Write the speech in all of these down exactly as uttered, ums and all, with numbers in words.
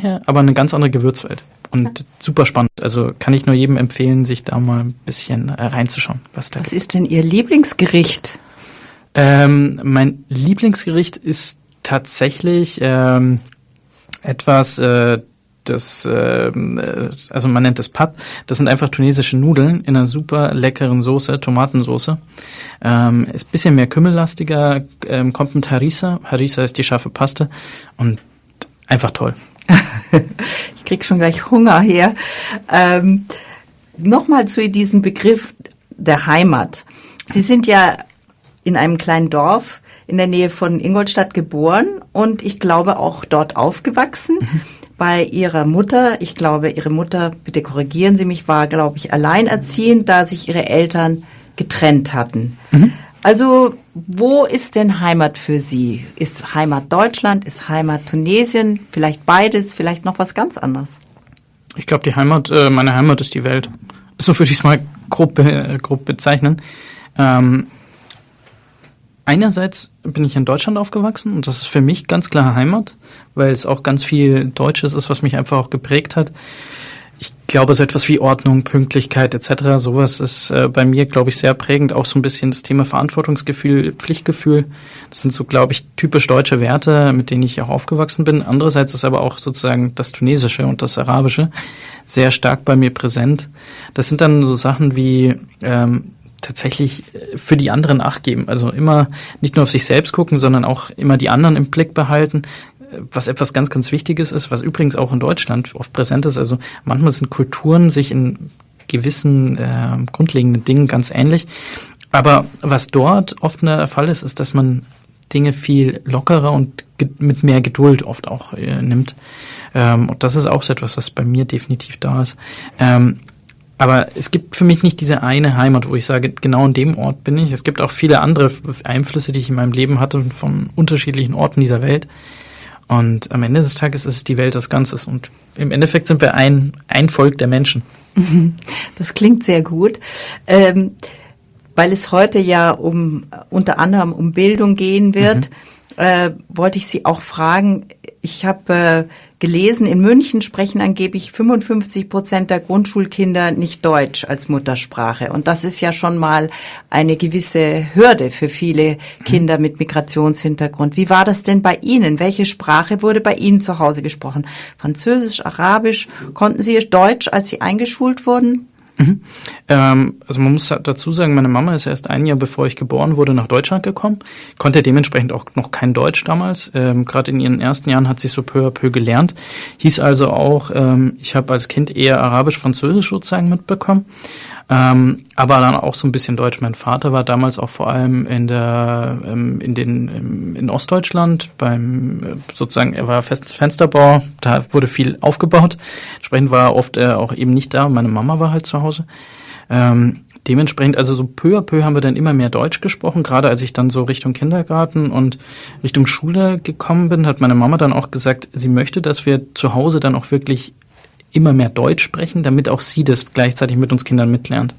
her, aber eine ganz andere Gewürzwelt. Und ja. super spannend. Also kann ich nur jedem empfehlen, sich da mal ein bisschen äh, reinzuschauen. Was, da was gibt. Ist denn Ihr Lieblingsgericht? Ähm, mein Lieblingsgericht ist tatsächlich ähm, etwas, äh, das, äh, also man nennt es Pad. Das sind einfach tunesische Nudeln in einer super leckeren Soße, Tomatensoße. Ähm, ist ein bisschen mehr kümmellastiger, ähm, kommt mit Harissa. Harissa ist die scharfe Paste und einfach toll. Ich krieg schon gleich Hunger her. Ähm, Nochmal zu diesem Begriff der Heimat. Sie sind ja in einem kleinen Dorf in der Nähe von Ingolstadt geboren und ich glaube auch dort aufgewachsen. Mhm. Bei Ihrer Mutter, ich glaube, Ihre Mutter, bitte korrigieren Sie mich, war, glaube ich, alleinerziehend, da sich Ihre Eltern getrennt hatten. Mhm. Also, wo ist denn Heimat für Sie? Ist Heimat Deutschland, ist Heimat Tunesien, vielleicht beides, vielleicht noch was ganz anderes? Ich glaube, die Heimat, äh, meine Heimat ist die Welt. So würde ich es mal grob, äh, grob bezeichnen. Ähm, Einerseits bin ich in Deutschland aufgewachsen und das ist für mich ganz klar Heimat, weil es auch ganz viel Deutsches ist, was mich einfach auch geprägt hat. Ich glaube, so etwas wie Ordnung, Pünktlichkeit et cetera, sowas ist äh, bei mir, glaube ich, sehr prägend. Auch so ein bisschen das Thema Verantwortungsgefühl, Pflichtgefühl. Das sind so, glaube ich, typisch deutsche Werte, mit denen ich auch aufgewachsen bin. Andererseits ist aber auch sozusagen das Tunesische und das Arabische sehr stark bei mir präsent. Das sind dann so Sachen wie ähm, tatsächlich für die anderen Acht geben. Also immer nicht nur auf sich selbst gucken, sondern auch immer die anderen im Blick behalten, was etwas ganz, ganz Wichtiges ist, was übrigens auch in Deutschland oft präsent ist. Also manchmal sind Kulturen sich in gewissen äh, grundlegenden Dingen ganz ähnlich. Aber was dort oft der Fall ist, ist, dass man Dinge viel lockerer und ge- mit mehr Geduld oft auch äh, nimmt. Ähm, und das ist auch so etwas, was bei mir definitiv da ist. Ähm, Aber es gibt für mich nicht diese eine Heimat, wo ich sage, genau an dem Ort bin ich. Es gibt auch viele andere Einflüsse, die ich in meinem Leben hatte, von unterschiedlichen Orten dieser Welt. Und am Ende des Tages ist es die Welt als Ganzes. Und im Endeffekt sind wir ein, ein Volk der Menschen. Das klingt sehr gut. Ähm, weil es heute ja um unter anderem um Bildung gehen wird, mhm. äh, wollte ich Sie auch fragen. Ich habe äh, gelesen, in München sprechen angeblich fünfundfünfzig Prozent der Grundschulkinder nicht Deutsch als Muttersprache. Und das ist ja schon mal eine gewisse Hürde für viele Kinder mit Migrationshintergrund. Wie war das denn bei Ihnen? Welche Sprache wurde bei Ihnen zu Hause gesprochen? Französisch, Arabisch? Konnten Sie Deutsch, als Sie eingeschult wurden? Mhm. Ähm, also man muss dazu sagen, meine Mama ist erst ein Jahr bevor ich geboren wurde nach Deutschland gekommen, konnte dementsprechend auch noch kein Deutsch damals. Ähm, Gerade in ihren ersten Jahren hat sie so peu à peu gelernt. Hieß also auch, ähm, ich habe als Kind eher Arabisch, Französisch sozusagen mitbekommen, ähm, aber dann auch so ein bisschen Deutsch. Mein Vater war damals auch vor allem in der ähm, in den in Ostdeutschland beim sozusagen, er war Fest, Fensterbauer, da wurde viel aufgebaut. Entsprechend war er oft äh, auch eben nicht da. Meine Mama war halt zu Hause. Ähm, dementsprechend, also so peu à peu haben wir dann immer mehr Deutsch gesprochen. Gerade als ich dann so Richtung Kindergarten und Richtung Schule gekommen bin, hat meine Mama dann auch gesagt, sie möchte, dass wir zu Hause dann auch wirklich immer mehr Deutsch sprechen, damit auch sie das gleichzeitig mit uns Kindern mitlernt.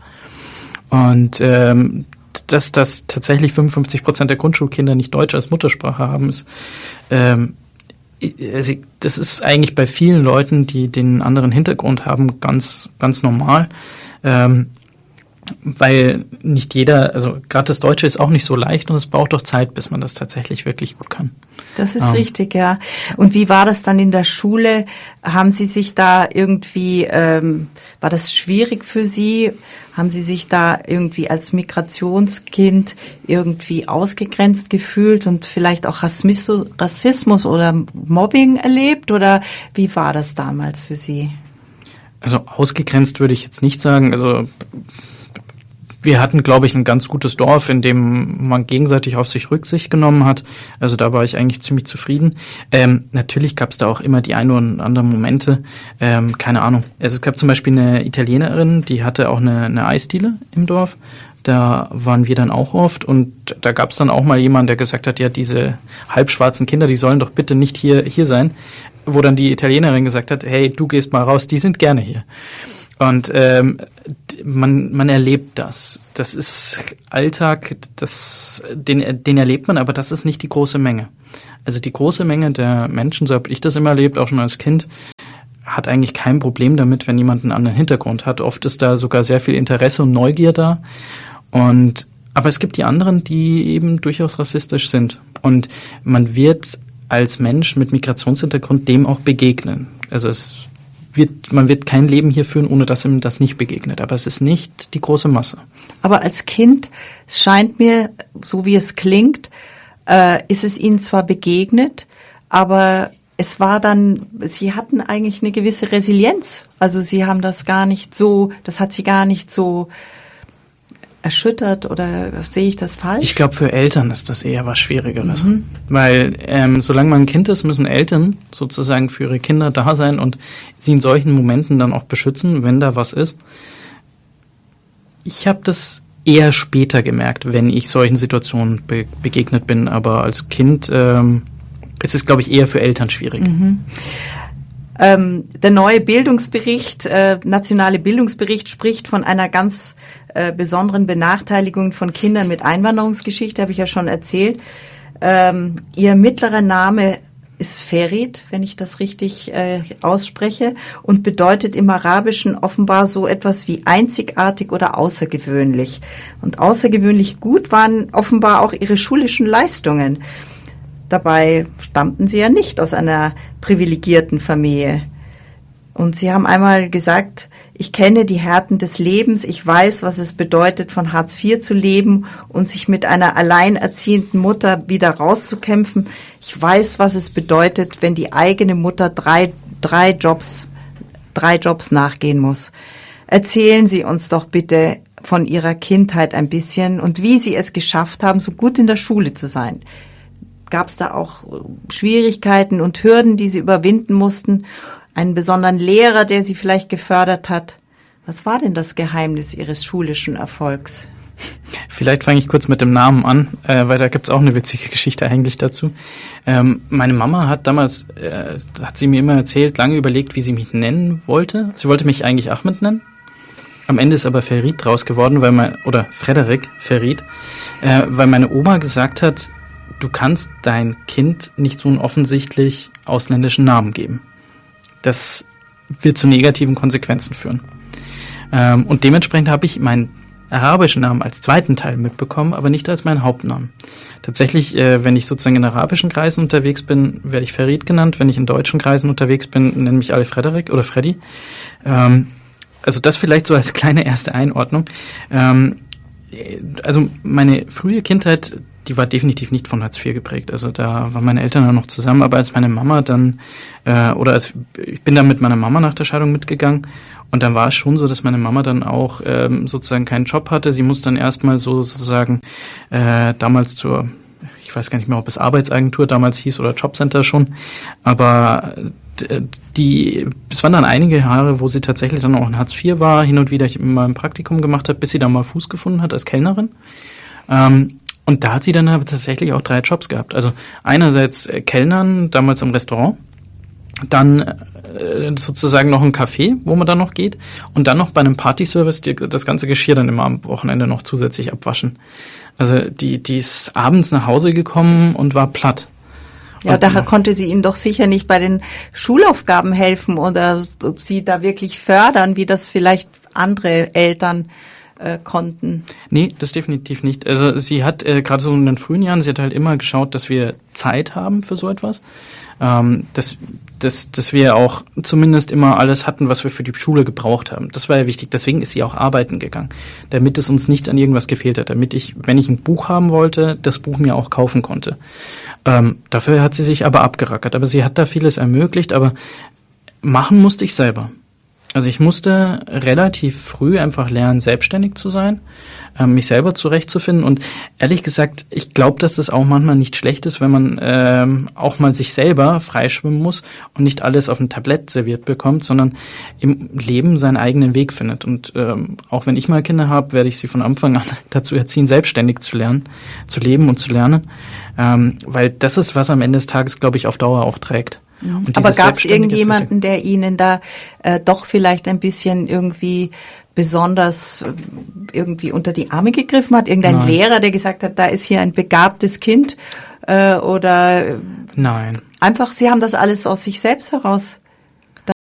Und ähm, dass das tatsächlich fünfundfünfzig Prozent der Grundschulkinder nicht Deutsch als Muttersprache haben, ist ähm, also das ist eigentlich bei vielen Leuten, die den anderen Hintergrund haben, ganz ganz normal. Ähm, weil nicht jeder, also gerade das Deutsche ist auch nicht so leicht und es braucht doch Zeit, bis man das tatsächlich wirklich gut kann. Das ist ähm. richtig, ja. Und wie war das dann in der Schule? Haben Sie sich da irgendwie, ähm, war das schwierig für Sie? Haben Sie sich da irgendwie als Migrationskind irgendwie ausgegrenzt gefühlt und vielleicht auch Rassismus, Rassismus oder Mobbing erlebt? Oder wie war das damals für Sie? Also ausgegrenzt würde ich jetzt nicht sagen, also wir hatten, glaube ich, ein ganz gutes Dorf, in dem man gegenseitig auf sich Rücksicht genommen hat. Also da war ich eigentlich ziemlich zufrieden. Ähm, natürlich gab es da auch immer die ein oder anderen Momente. Ähm, keine Ahnung. Also es gab zum Beispiel eine Italienerin, die hatte auch eine, eine Eisdiele im Dorf. Da waren wir dann auch oft und da gab es dann auch mal jemanden, der gesagt hat, ja, diese halbschwarzen Kinder, die sollen doch bitte nicht hier hier sein. Wo dann die Italienerin gesagt hat, hey, du gehst mal raus, die sind gerne hier. Und ähm, man man erlebt das. Das ist Alltag, das den den erlebt man, aber das ist nicht die große Menge. Also die große Menge der Menschen, so habe ich das immer erlebt, auch schon als Kind, hat eigentlich kein Problem damit, wenn jemand einen anderen Hintergrund hat. Oft ist da sogar sehr viel Interesse und Neugier da. Und aber es gibt die anderen, die eben durchaus rassistisch sind. Und man wird als Mensch mit Migrationshintergrund dem auch begegnen. Also es wird, man wird kein Leben hier führen, ohne dass ihm das nicht begegnet. Aber es ist nicht die große Masse. Aber als Kind, es scheint mir, so wie es klingt, äh, ist es Ihnen zwar begegnet, aber es war dann, Sie hatten eigentlich eine gewisse Resilienz. Also Sie haben das gar nicht so, das hat Sie gar nicht so erschüttert, oder sehe ich das falsch? Ich glaube, für Eltern ist das eher was Schwierigeres. Mhm. Weil ähm, solange man ein Kind ist, müssen Eltern sozusagen für ihre Kinder da sein und sie in solchen Momenten dann auch beschützen, wenn da was ist. Ich habe das eher später gemerkt, wenn ich solchen Situationen be- begegnet bin. Aber als Kind ähm, ist es, glaube ich, eher für Eltern schwierig. Mhm. Ähm, der neue Bildungsbericht, äh, nationale Bildungsbericht spricht von einer ganz äh, besonderen Benachteiligung von Kindern mit Einwanderungsgeschichte, habe ich ja schon erzählt. Ähm, ihr mittlerer Name ist Ferit, wenn ich das richtig äh, ausspreche, und bedeutet im Arabischen offenbar so etwas wie einzigartig oder außergewöhnlich. Und außergewöhnlich gut waren offenbar auch ihre schulischen Leistungen. Dabei stammten sie ja nicht aus einer privilegierten Familie. Und sie haben einmal gesagt, ich kenne die Härten des Lebens, ich weiß, was es bedeutet, von Hartz vier zu leben und sich mit einer alleinerziehenden Mutter wieder rauszukämpfen. Ich weiß, was es bedeutet, wenn die eigene Mutter drei, drei Jobs, drei Jobs nachgehen muss. Erzählen Sie uns doch bitte von Ihrer Kindheit ein bisschen und wie Sie es geschafft haben, so gut in der Schule zu sein. Gab es da auch Schwierigkeiten und Hürden, die Sie überwinden mussten? Einen besonderen Lehrer, der Sie vielleicht gefördert hat? Was war denn das Geheimnis Ihres schulischen Erfolgs? Vielleicht fange ich kurz mit dem Namen an, äh, weil da gibt's auch eine witzige Geschichte eigentlich dazu. Ähm, meine Mama hat damals, äh, hat sie mir immer erzählt, lange überlegt, wie sie mich nennen wollte. Sie wollte mich eigentlich Ahmed nennen. Am Ende ist aber Ferit draus geworden, weil mein, oder Frederik Ferit, äh, weil meine Oma gesagt hat, du kannst dein Kind nicht so einen offensichtlich ausländischen Namen geben. Das wird zu negativen Konsequenzen führen. Ähm, und dementsprechend habe ich meinen arabischen Namen als zweiten Teil mitbekommen, aber nicht als meinen Hauptnamen. Tatsächlich, äh, wenn ich sozusagen in arabischen Kreisen unterwegs bin, werde ich Ferit genannt. Wenn ich in deutschen Kreisen unterwegs bin, nennen mich alle Frederik oder Freddy. Ähm, also das vielleicht so als kleine erste Einordnung. Ähm, also meine frühe Kindheit, die war definitiv nicht von Hartz vier geprägt. Also da waren meine Eltern dann noch zusammen, aber als meine Mama dann, äh, oder als ich bin dann mit meiner Mama nach der Scheidung mitgegangen und dann war es schon so, dass meine Mama dann auch ähm, sozusagen keinen Job hatte. Sie musste dann erstmal so sozusagen äh, damals zur, ich weiß gar nicht mehr, ob es Arbeitsagentur damals hieß oder Jobcenter schon, aber die, es waren dann einige Jahre, wo sie tatsächlich dann auch in Hartz vier war, hin und wieder ich immer ein Praktikum gemacht habe, bis sie dann mal Fuß gefunden hat als Kellnerin. Ähm, Und da hat sie dann aber tatsächlich auch drei Jobs gehabt. Also einerseits Kellnern, damals im Restaurant, dann äh, sozusagen noch ein Café, wo man dann noch geht, und dann noch bei einem Partyservice die, das ganze Geschirr dann immer am Wochenende noch zusätzlich abwaschen. Also die, die ist abends nach Hause gekommen und war platt. Ja, da konnte sie Ihnen doch sicher nicht bei den Schulaufgaben helfen oder Sie da wirklich fördern, wie das vielleicht andere Eltern äh, konnten. Nee, das definitiv nicht. Also sie hat äh, gerade so in den frühen Jahren, sie hat halt immer geschaut, dass wir Zeit haben für so etwas. Ähm, dass, dass, dass wir auch zumindest immer alles hatten, was wir für die Schule gebraucht haben. Das war ja wichtig. Deswegen ist sie auch arbeiten gegangen, damit es uns nicht an irgendwas gefehlt hat. Damit ich, wenn ich ein Buch haben wollte, das Buch mir auch kaufen konnte. Ähm, dafür hat sie sich aber abgerackert. Aber sie hat da vieles ermöglicht, aber machen musste ich selber. Also ich musste relativ früh einfach lernen, selbstständig zu sein, äh, mich selber zurechtzufinden. Und ehrlich gesagt, ich glaube, dass das auch manchmal nicht schlecht ist, wenn man ähm, auch mal sich selber freischwimmen muss und nicht alles auf ein Tablett serviert bekommt, sondern im Leben seinen eigenen Weg findet. Und ähm, auch wenn ich mal Kinder habe, werde ich sie von Anfang an dazu erziehen, selbstständig zu lernen, zu leben und zu lernen. Ähm, weil das ist, was am Ende des Tages, glaube ich, auf Dauer auch trägt. Aber gab es irgendjemanden, der Ihnen da äh, doch vielleicht ein bisschen irgendwie besonders äh, irgendwie unter die Arme gegriffen hat? Irgendein Nein. Lehrer, der gesagt hat, da ist hier ein begabtes Kind äh, oder Nein. Einfach, Sie haben das alles aus sich selbst heraus dann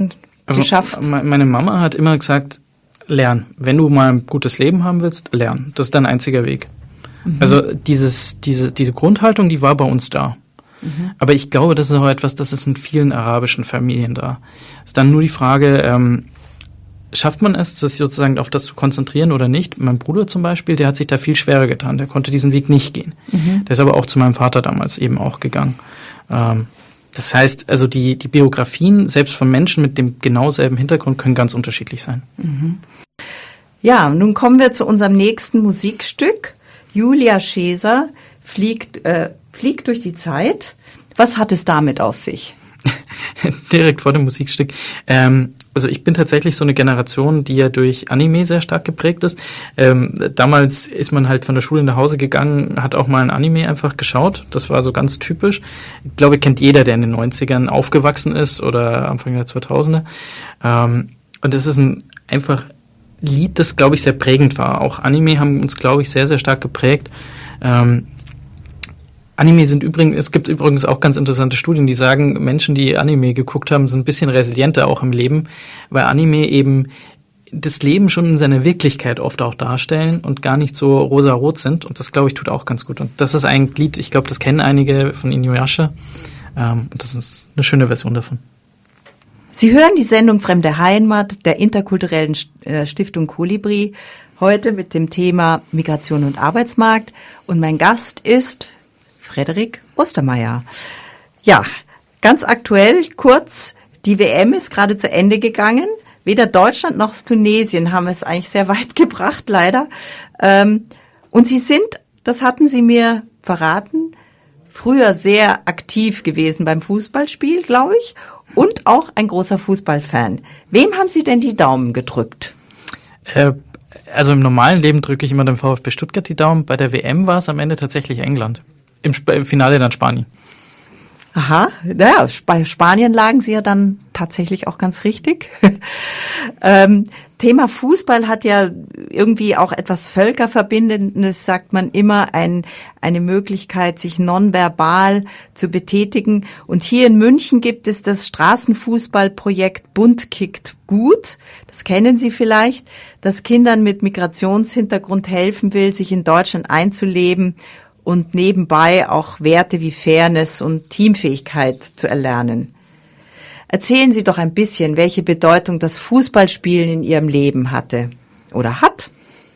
also geschafft? Meine Mama hat immer gesagt, lern. Wenn du mal ein gutes Leben haben willst, lern. Das ist dein einziger Weg. Mhm. Also dieses, diese, diese Grundhaltung, die war bei uns da. Mhm. Aber ich glaube, das ist auch etwas, das ist in vielen arabischen Familien da. Ist dann nur die Frage, ähm, schafft man es, sich sozusagen auf das zu konzentrieren oder nicht? Mein Bruder zum Beispiel, der hat sich da viel schwerer getan. Der konnte diesen Weg nicht gehen. Mhm. Der ist aber auch zu meinem Vater damals eben auch gegangen. Ähm, das heißt, also die, die Biografien, selbst von Menschen mit dem genau selben Hintergrund, können ganz unterschiedlich sein. Mhm. Ja, nun kommen wir zu unserem nächsten Musikstück. Julia Scheser fliegt, äh, fliegt durch die Zeit. Was hat es damit auf sich? Direkt vor dem Musikstück. Ähm, also ich bin tatsächlich so eine Generation, die ja durch Anime sehr stark geprägt ist. Ähm, damals ist man halt von der Schule nach Hause gegangen, hat auch mal ein Anime einfach geschaut. Das war so ganz typisch. Ich glaube, kennt jeder, der in den neunzigern aufgewachsen ist oder Anfang der zweitausender. Ähm, und es ist ein einfach Lied, das, glaube ich, sehr prägend war. Auch Anime haben uns, glaube ich, sehr, sehr stark geprägt. Ähm, Anime sind übrigens, es gibt übrigens auch ganz interessante Studien, die sagen, Menschen, die Anime geguckt haben, sind ein bisschen resilienter auch im Leben, weil Anime eben das Leben schon in seiner Wirklichkeit oft auch darstellen und gar nicht so rosa-rot sind. Und das, glaube ich, tut auch ganz gut. Und das ist ein Lied, ich glaube, das kennen einige von Inuyasha. Ähm, und das ist eine schöne Version davon. Sie hören die Sendung Fremde Heimat der interkulturellen Stiftung Kolibri, heute mit dem Thema Migration und Arbeitsmarkt. Und mein Gast ist Frederik Ostermeier. Ja, ganz aktuell, kurz, die W M ist gerade zu Ende gegangen. Weder Deutschland noch Tunesien haben es eigentlich sehr weit gebracht, leider. Und Sie sind, das hatten Sie mir verraten, früher sehr aktiv gewesen beim Fußballspiel, glaube ich, und auch ein großer Fußballfan. Wem haben Sie denn die Daumen gedrückt? Äh, also im normalen Leben drücke ich immer dem VfB Stuttgart die Daumen. Bei der W M war es am Ende tatsächlich England. Im, Sp- im Finale dann Spanien. Aha, naja, bei Spanien lagen Sie ja dann tatsächlich auch ganz richtig. ähm, Thema Fußball hat ja irgendwie auch etwas Völkerverbindendes, sagt man immer, ein, eine Möglichkeit, sich nonverbal zu betätigen. Und hier in München gibt es das Straßenfußballprojekt Bund kickt gut. Das kennen Sie vielleicht, das Kindern mit Migrationshintergrund helfen will, sich in Deutschland einzuleben und nebenbei auch Werte wie Fairness und Teamfähigkeit zu erlernen. Erzählen Sie doch ein bisschen, welche Bedeutung das Fußballspielen in Ihrem Leben hatte oder hat.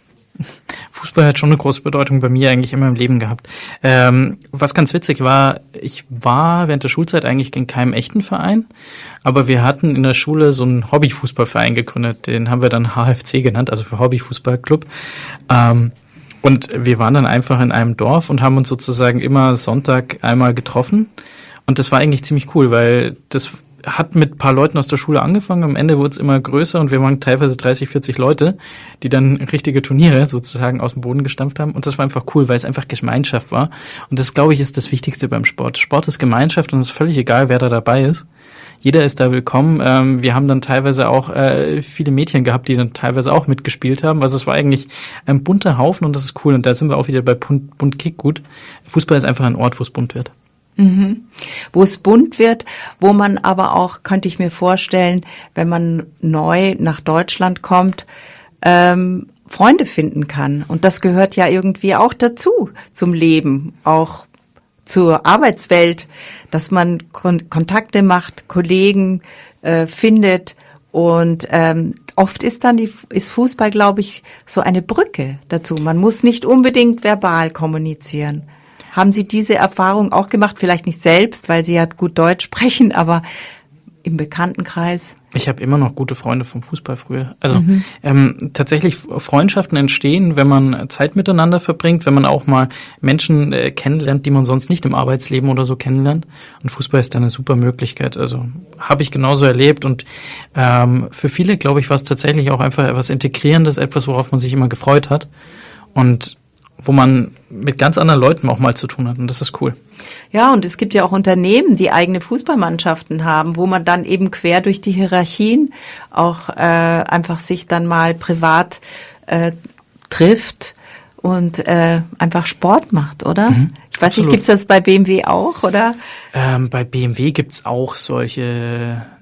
Fußball hat schon eine große Bedeutung bei mir eigentlich immer im Leben gehabt. Ähm, was ganz witzig war, ich war während der Schulzeit eigentlich in keinem echten Verein, aber wir hatten in der Schule so einen Hobbyfußballverein gegründet, den haben wir dann H F C genannt, also für Hobbyfußballclub. Ähm, Und wir waren dann einfach in einem Dorf und haben uns sozusagen immer Sonntag einmal getroffen. Und das war eigentlich ziemlich cool, weil das hat mit ein paar Leuten aus der Schule angefangen. Am Ende wurde es immer größer und wir waren teilweise dreißig, vierzig Leute, die dann richtige Turniere sozusagen aus dem Boden gestampft haben. Und das war einfach cool, weil es einfach Gemeinschaft war. Und das, glaube ich, ist das Wichtigste beim Sport. Sport ist Gemeinschaft und es ist völlig egal, wer da dabei ist. Jeder ist da willkommen. Ähm, wir haben dann teilweise auch äh, viele Mädchen gehabt, die dann teilweise auch mitgespielt haben. Also es war eigentlich ein bunter Haufen und das ist cool. Und da sind wir auch wieder bei Bunt, Bunt Kick gut. Fußball ist einfach ein Ort, wo es bunt wird. Mhm. Wo es bunt wird, wo man aber auch, könnte ich mir vorstellen, wenn man neu nach Deutschland kommt, ähm, Freunde finden kann. Und das gehört ja irgendwie auch dazu, zum Leben, auch zur Arbeitswelt, dass man Kon- Kontakte macht, Kollegen äh, findet und ähm, oft ist dann die, ist Fußball, glaube ich, so eine Brücke dazu. Man muss nicht unbedingt verbal kommunizieren. Haben Sie diese Erfahrung auch gemacht? Vielleicht nicht selbst, weil Sie ja gut Deutsch sprechen, aber im Bekanntenkreis? Ich habe immer noch gute Freunde vom Fußball früher. Also mhm. ähm, tatsächlich Freundschaften entstehen, wenn man Zeit miteinander verbringt, wenn man auch mal Menschen äh, kennenlernt, die man sonst nicht im Arbeitsleben oder so kennenlernt. Und Fußball ist da eine super Möglichkeit. Also habe ich genauso erlebt. Und ähm, für viele, glaube ich, war es tatsächlich auch einfach etwas Integrierendes, etwas, worauf man sich immer gefreut hat. Und wo man mit ganz anderen Leuten auch mal zu tun hat. Und das ist cool. Ja, und es gibt ja auch Unternehmen, die eigene Fußballmannschaften haben, wo man dann eben quer durch die Hierarchien auch äh, einfach sich dann mal privat äh, trifft und äh, einfach Sport macht, oder? Mhm, ich weiß absolut. Nicht, gibt's das bei B M W auch, oder? Ähm, bei B M W gibt's auch solche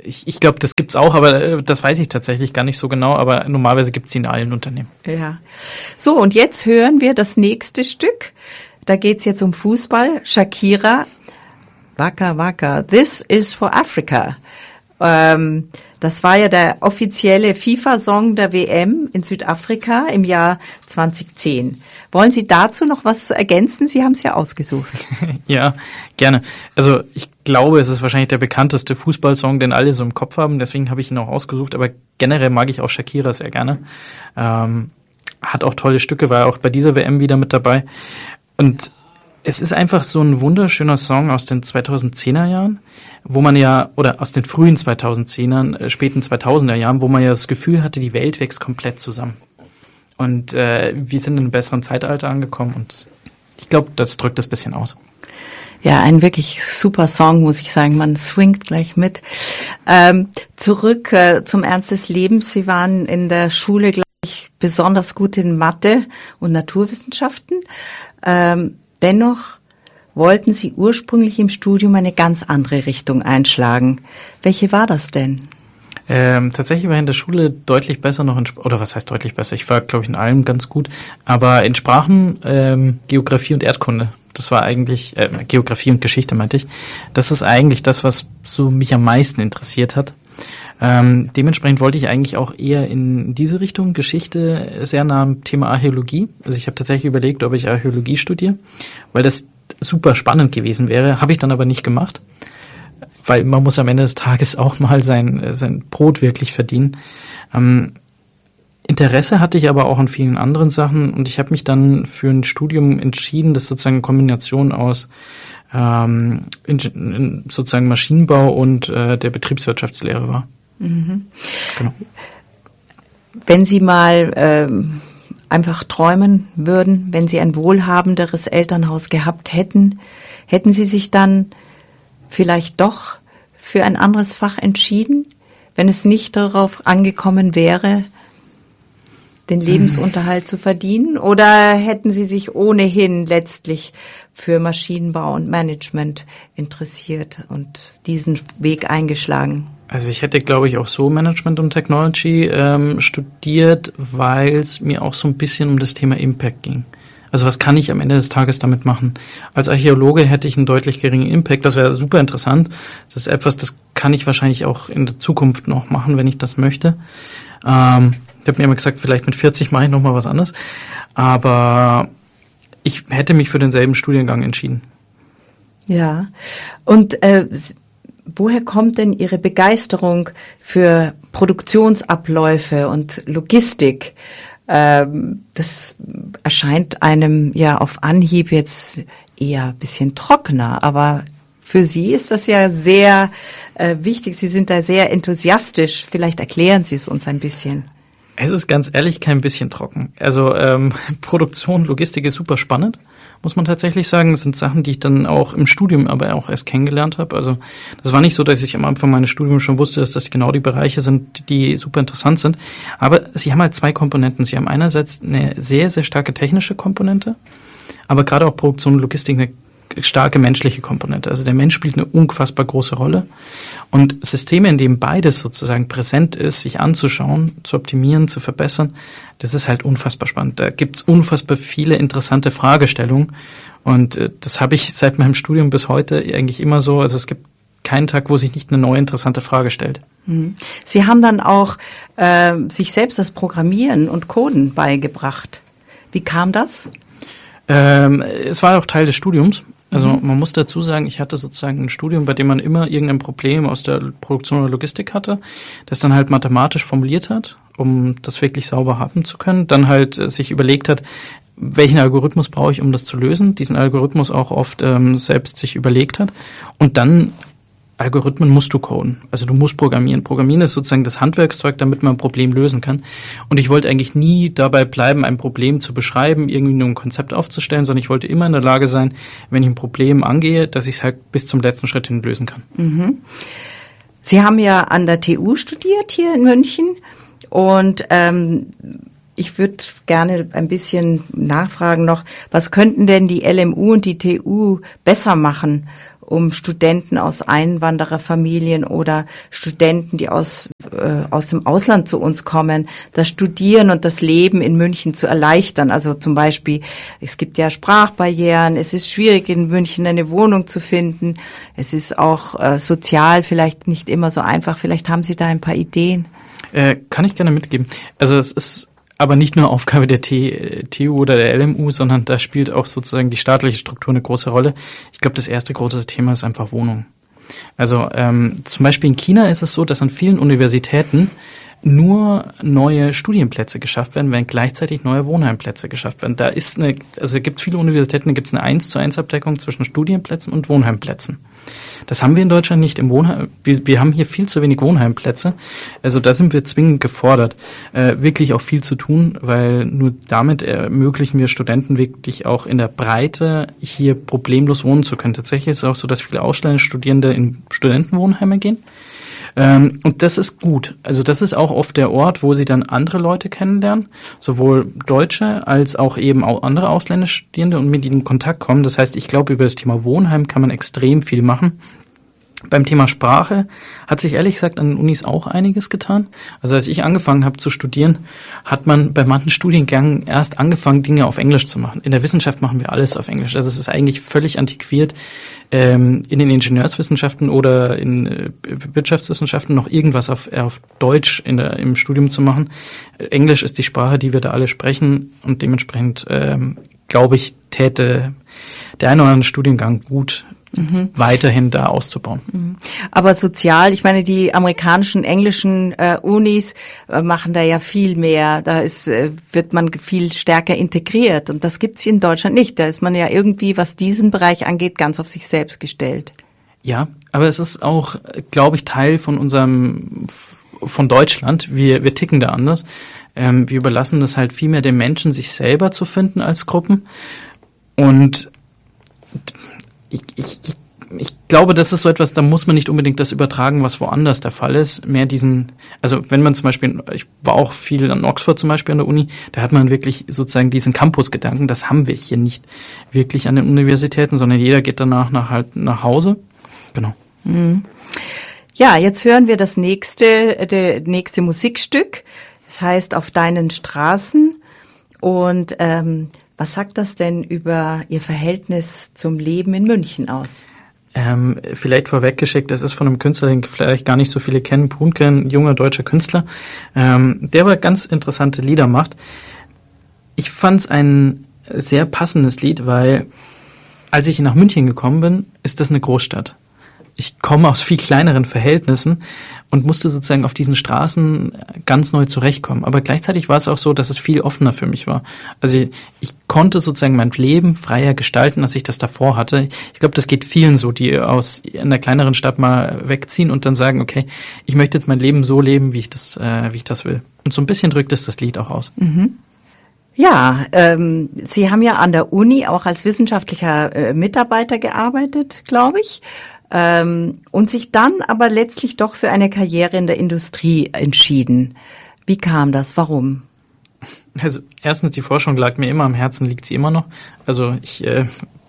ich, ich glaube, das gibt's auch, aber das weiß ich tatsächlich gar nicht so genau, aber normalerweise gibt's die in allen Unternehmen. Ja. So, und jetzt hören wir das nächste Stück. Da geht's jetzt um Fußball. Shakira, Waka Waka, This is for Africa. Ähm, das war ja der offizielle FIFA-Song der W M in Südafrika im Jahr zweitausendzehn. Wollen Sie dazu noch was ergänzen? Sie haben es ja ausgesucht. Ja, gerne. Also ich glaube, es ist wahrscheinlich der bekannteste Fußballsong, den alle so im Kopf haben. Deswegen habe ich ihn auch ausgesucht. Aber generell mag ich auch Shakira sehr gerne. Ähm, hat auch tolle Stücke, war auch bei dieser W M wieder mit dabei. Und es ist einfach so ein wunderschöner Song aus den zweitausendzehner Jahren, wo man ja, oder aus den frühen zweitausendzehnern, äh, späten zweitausender Jahren, wo man ja das Gefühl hatte, die Welt wächst komplett zusammen. Und äh, wir sind in einem besseren Zeitalter angekommen und ich glaube, das drückt das bisschen aus. Ja, ein wirklich super Song, muss ich sagen. Man swingt gleich mit. Ähm, zurück äh, zum Ernst des Lebens. Sie waren in der Schule, glaube ich, besonders gut in Mathe und Naturwissenschaften. Ähm, dennoch wollten Sie ursprünglich im Studium eine ganz andere Richtung einschlagen. Welche war das denn? Ähm, tatsächlich war ich in der Schule deutlich besser noch in, oder was heißt deutlich besser? Ich war, glaube ich, in allem ganz gut, aber in Sprachen, ähm, Geografie und Erdkunde. Das war eigentlich, äh, Geografie und Geschichte meinte ich. Das ist eigentlich das, was so mich am meisten interessiert hat. Ähm, dementsprechend wollte ich eigentlich auch eher in diese Richtung, Geschichte, sehr nah am Thema Archäologie. Also ich habe tatsächlich überlegt, ob ich Archäologie studiere, weil das super spannend gewesen wäre, habe ich dann aber nicht gemacht. Weil man muss am Ende des Tages auch mal sein, sein Brot wirklich verdienen. Ähm, Interesse hatte ich aber auch an vielen anderen Sachen und ich habe mich dann für ein Studium entschieden, das sozusagen eine Kombination aus ähm, in, in sozusagen Maschinenbau und äh, der Betriebswirtschaftslehre war. Mhm. Genau. Wenn Sie mal ähm, einfach träumen würden, wenn Sie ein wohlhabenderes Elternhaus gehabt hätten, hätten Sie sich dann vielleicht doch für ein anderes Fach entschieden, wenn es nicht darauf angekommen wäre, den Lebensunterhalt zu verdienen? Oder hätten Sie sich ohnehin letztlich für Maschinenbau und Management interessiert und diesen Weg eingeschlagen? Also ich hätte, glaube ich, auch so Management und Technology ähm, studiert, weil es mir auch so ein bisschen um das Thema Impact ging. Also was kann ich am Ende des Tages damit machen? Als Archäologe hätte ich einen deutlich geringen Impact. Das wäre super interessant. Das ist etwas, das kann ich wahrscheinlich auch in der Zukunft noch machen, wenn ich das möchte. Ähm, ich habe mir immer gesagt, vielleicht mit vierzig mache ich noch mal was anderes. Aber ich hätte mich für denselben Studiengang entschieden. Ja. Und äh, woher kommt denn Ihre Begeisterung für Produktionsabläufe und Logistik? Das erscheint einem ja auf Anhieb jetzt eher ein bisschen trockener, aber für Sie ist das ja sehr äh, wichtig. Sie sind da sehr enthusiastisch. Vielleicht erklären Sie es uns ein bisschen. Es ist ganz ehrlich kein bisschen trocken. Also ähm, Produktion, Logistik ist super spannend, muss man tatsächlich sagen. Das sind Sachen, die ich dann auch im Studium aber auch erst kennengelernt habe. Also das war nicht so, dass ich am Anfang meines Studiums schon wusste, dass das genau die Bereiche sind, die super interessant sind. Aber sie haben halt zwei Komponenten. Sie haben einerseits eine sehr, sehr starke technische Komponente, aber gerade auch Produktion und Logistik eine starke menschliche Komponente. Also der Mensch spielt eine unfassbar große Rolle. Und Systeme, in denen beides sozusagen präsent ist, sich anzuschauen, zu optimieren, zu verbessern, das ist halt unfassbar spannend. Da gibt's unfassbar viele interessante Fragestellungen. Und äh, das habe ich seit meinem Studium bis heute eigentlich immer so. Also es gibt keinen Tag, wo sich nicht eine neue interessante Frage stellt. Sie haben dann auch äh, sich selbst das Programmieren und Coden beigebracht. Wie kam das? Ähm, es war auch Teil des Studiums. Also man muss dazu sagen, ich hatte sozusagen ein Studium, bei dem man immer irgendein Problem aus der Produktion oder Logistik hatte, das dann halt mathematisch formuliert hat, um das wirklich sauber haben zu können. Dann halt äh, sich überlegt hat, welchen Algorithmus brauche ich, um das zu lösen. Diesen Algorithmus auch oft ähm, selbst sich überlegt hat. Und dann Algorithmen musst du coden. Also du musst programmieren. Programmieren ist sozusagen das Handwerkszeug, damit man ein Problem lösen kann. Und ich wollte eigentlich nie dabei bleiben, ein Problem zu beschreiben, irgendwie nur ein Konzept aufzustellen, sondern ich wollte immer in der Lage sein, wenn ich ein Problem angehe, dass ich es halt bis zum letzten Schritt hin lösen kann. Mhm. Sie haben ja an der T U studiert hier in München und ähm, ich würde gerne ein bisschen nachfragen noch, was könnten denn die L M U und die T U besser machen, um Studenten aus Einwandererfamilien oder Studenten, die aus, äh, aus dem Ausland zu uns kommen, das Studieren und das Leben in München zu erleichtern. Also zum Beispiel, es gibt ja Sprachbarrieren, es ist schwierig in München eine Wohnung zu finden, es ist auch äh, sozial vielleicht nicht immer so einfach. Vielleicht haben Sie da ein paar Ideen. Äh, kann ich gerne mitgeben. Also es ist aber nicht nur Aufgabe der T, TU oder der L M U, sondern da spielt auch sozusagen die staatliche Struktur eine große Rolle. Ich glaube, das erste große Thema ist einfach Wohnung. Also ähm, zum Beispiel in China ist es so, dass an vielen Universitäten nur neue Studienplätze geschafft werden, während gleichzeitig neue Wohnheimplätze geschafft werden. Da ist eine, also es gibt viele Universitäten, da gibt es eine eins zu eins Abdeckung zwischen Studienplätzen und Wohnheimplätzen. Das haben wir in Deutschland nicht im Wohnheim. Wir, wir haben hier viel zu wenig Wohnheimplätze. Also da sind wir zwingend gefordert, äh, wirklich auch viel zu tun, weil nur damit ermöglichen wir Studenten wirklich auch in der Breite hier problemlos wohnen zu können. Tatsächlich ist es auch so, dass viele ausländische Studierende in Studentenwohnheime gehen. Ähm, und das ist gut. Also das ist auch oft der Ort, wo sie dann andere Leute kennenlernen, sowohl Deutsche als auch eben auch andere ausländische Studierende und mit ihnen in Kontakt kommen. Das heißt, ich glaube, über das Thema Wohnheim kann man extrem viel machen. Beim Thema Sprache hat sich ehrlich gesagt an den Unis auch einiges getan. Also als ich angefangen habe zu studieren, hat man bei manchen Studiengängen erst angefangen, Dinge auf Englisch zu machen. In der Wissenschaft machen wir alles auf Englisch. Also es ist eigentlich völlig antiquiert, ähm, in den Ingenieurswissenschaften oder in äh, Wirtschaftswissenschaften noch irgendwas auf, äh, auf Deutsch in der, im Studium zu machen. Englisch ist die Sprache, die wir da alle sprechen und dementsprechend, ähm, glaube ich, täte der eine oder andere Studiengang gut, Mhm. weiterhin da auszubauen. Aber sozial, ich meine, die amerikanischen, englischen äh, Unis äh, machen da ja viel mehr. Da ist, äh, wird man viel stärker integriert. Und das gibt's hier in Deutschland nicht. Da ist man ja irgendwie, was diesen Bereich angeht, ganz auf sich selbst gestellt. Ja, aber es ist auch, glaube ich, Teil von unserem, von Deutschland. Wir, wir ticken da anders. Ähm, wir überlassen das halt viel mehr den Menschen, sich selber zu finden als Gruppen. Und Ich, ich, ich glaube, das ist so etwas, da muss man nicht unbedingt das übertragen, was woanders der Fall ist. Mehr diesen, also wenn man zum Beispiel, ich war auch viel an Oxford zum Beispiel an der Uni, da hat man wirklich sozusagen diesen Campus-Gedanken. Das haben wir hier nicht wirklich an den Universitäten, sondern jeder geht danach nach halt nach Hause. Genau. Mhm. Ja, jetzt hören wir das nächste, der nächste Musikstück. Das heißt Auf deinen Straßen. Und ähm, was sagt das denn über Ihr Verhältnis zum Leben in München aus? Ähm, vielleicht vorweggeschickt, das ist von einem Künstler, den vielleicht gar nicht so viele kennen, Brunke, ein junger deutscher Künstler, ähm, der aber ganz interessante Lieder macht. Ich fand es ein sehr passendes Lied, weil als ich nach München gekommen bin, ist das eine Großstadt. Ich komme aus viel kleineren Verhältnissen und musste sozusagen auf diesen Straßen ganz neu zurechtkommen. Aber gleichzeitig war es auch so, dass es viel offener für mich war. Also ich, ich konnte sozusagen mein Leben freier gestalten, als ich das davor hatte. Ich glaube, das geht vielen so, die aus einer kleineren Stadt mal wegziehen und dann sagen, okay, ich möchte jetzt mein Leben so leben, wie ich das, äh, wie ich das will. Und so ein bisschen drückt es das Lied auch aus. Mhm. Ja, ähm, Sie haben ja an der Uni auch als wissenschaftlicher äh, Mitarbeiter gearbeitet, glaube ich. Ähm, und sich dann aber letztlich doch für eine Karriere in der Industrie entschieden. Wie kam das? Warum? Also erstens, die Forschung lag mir immer am Herzen, liegt sie immer noch. Also ich äh,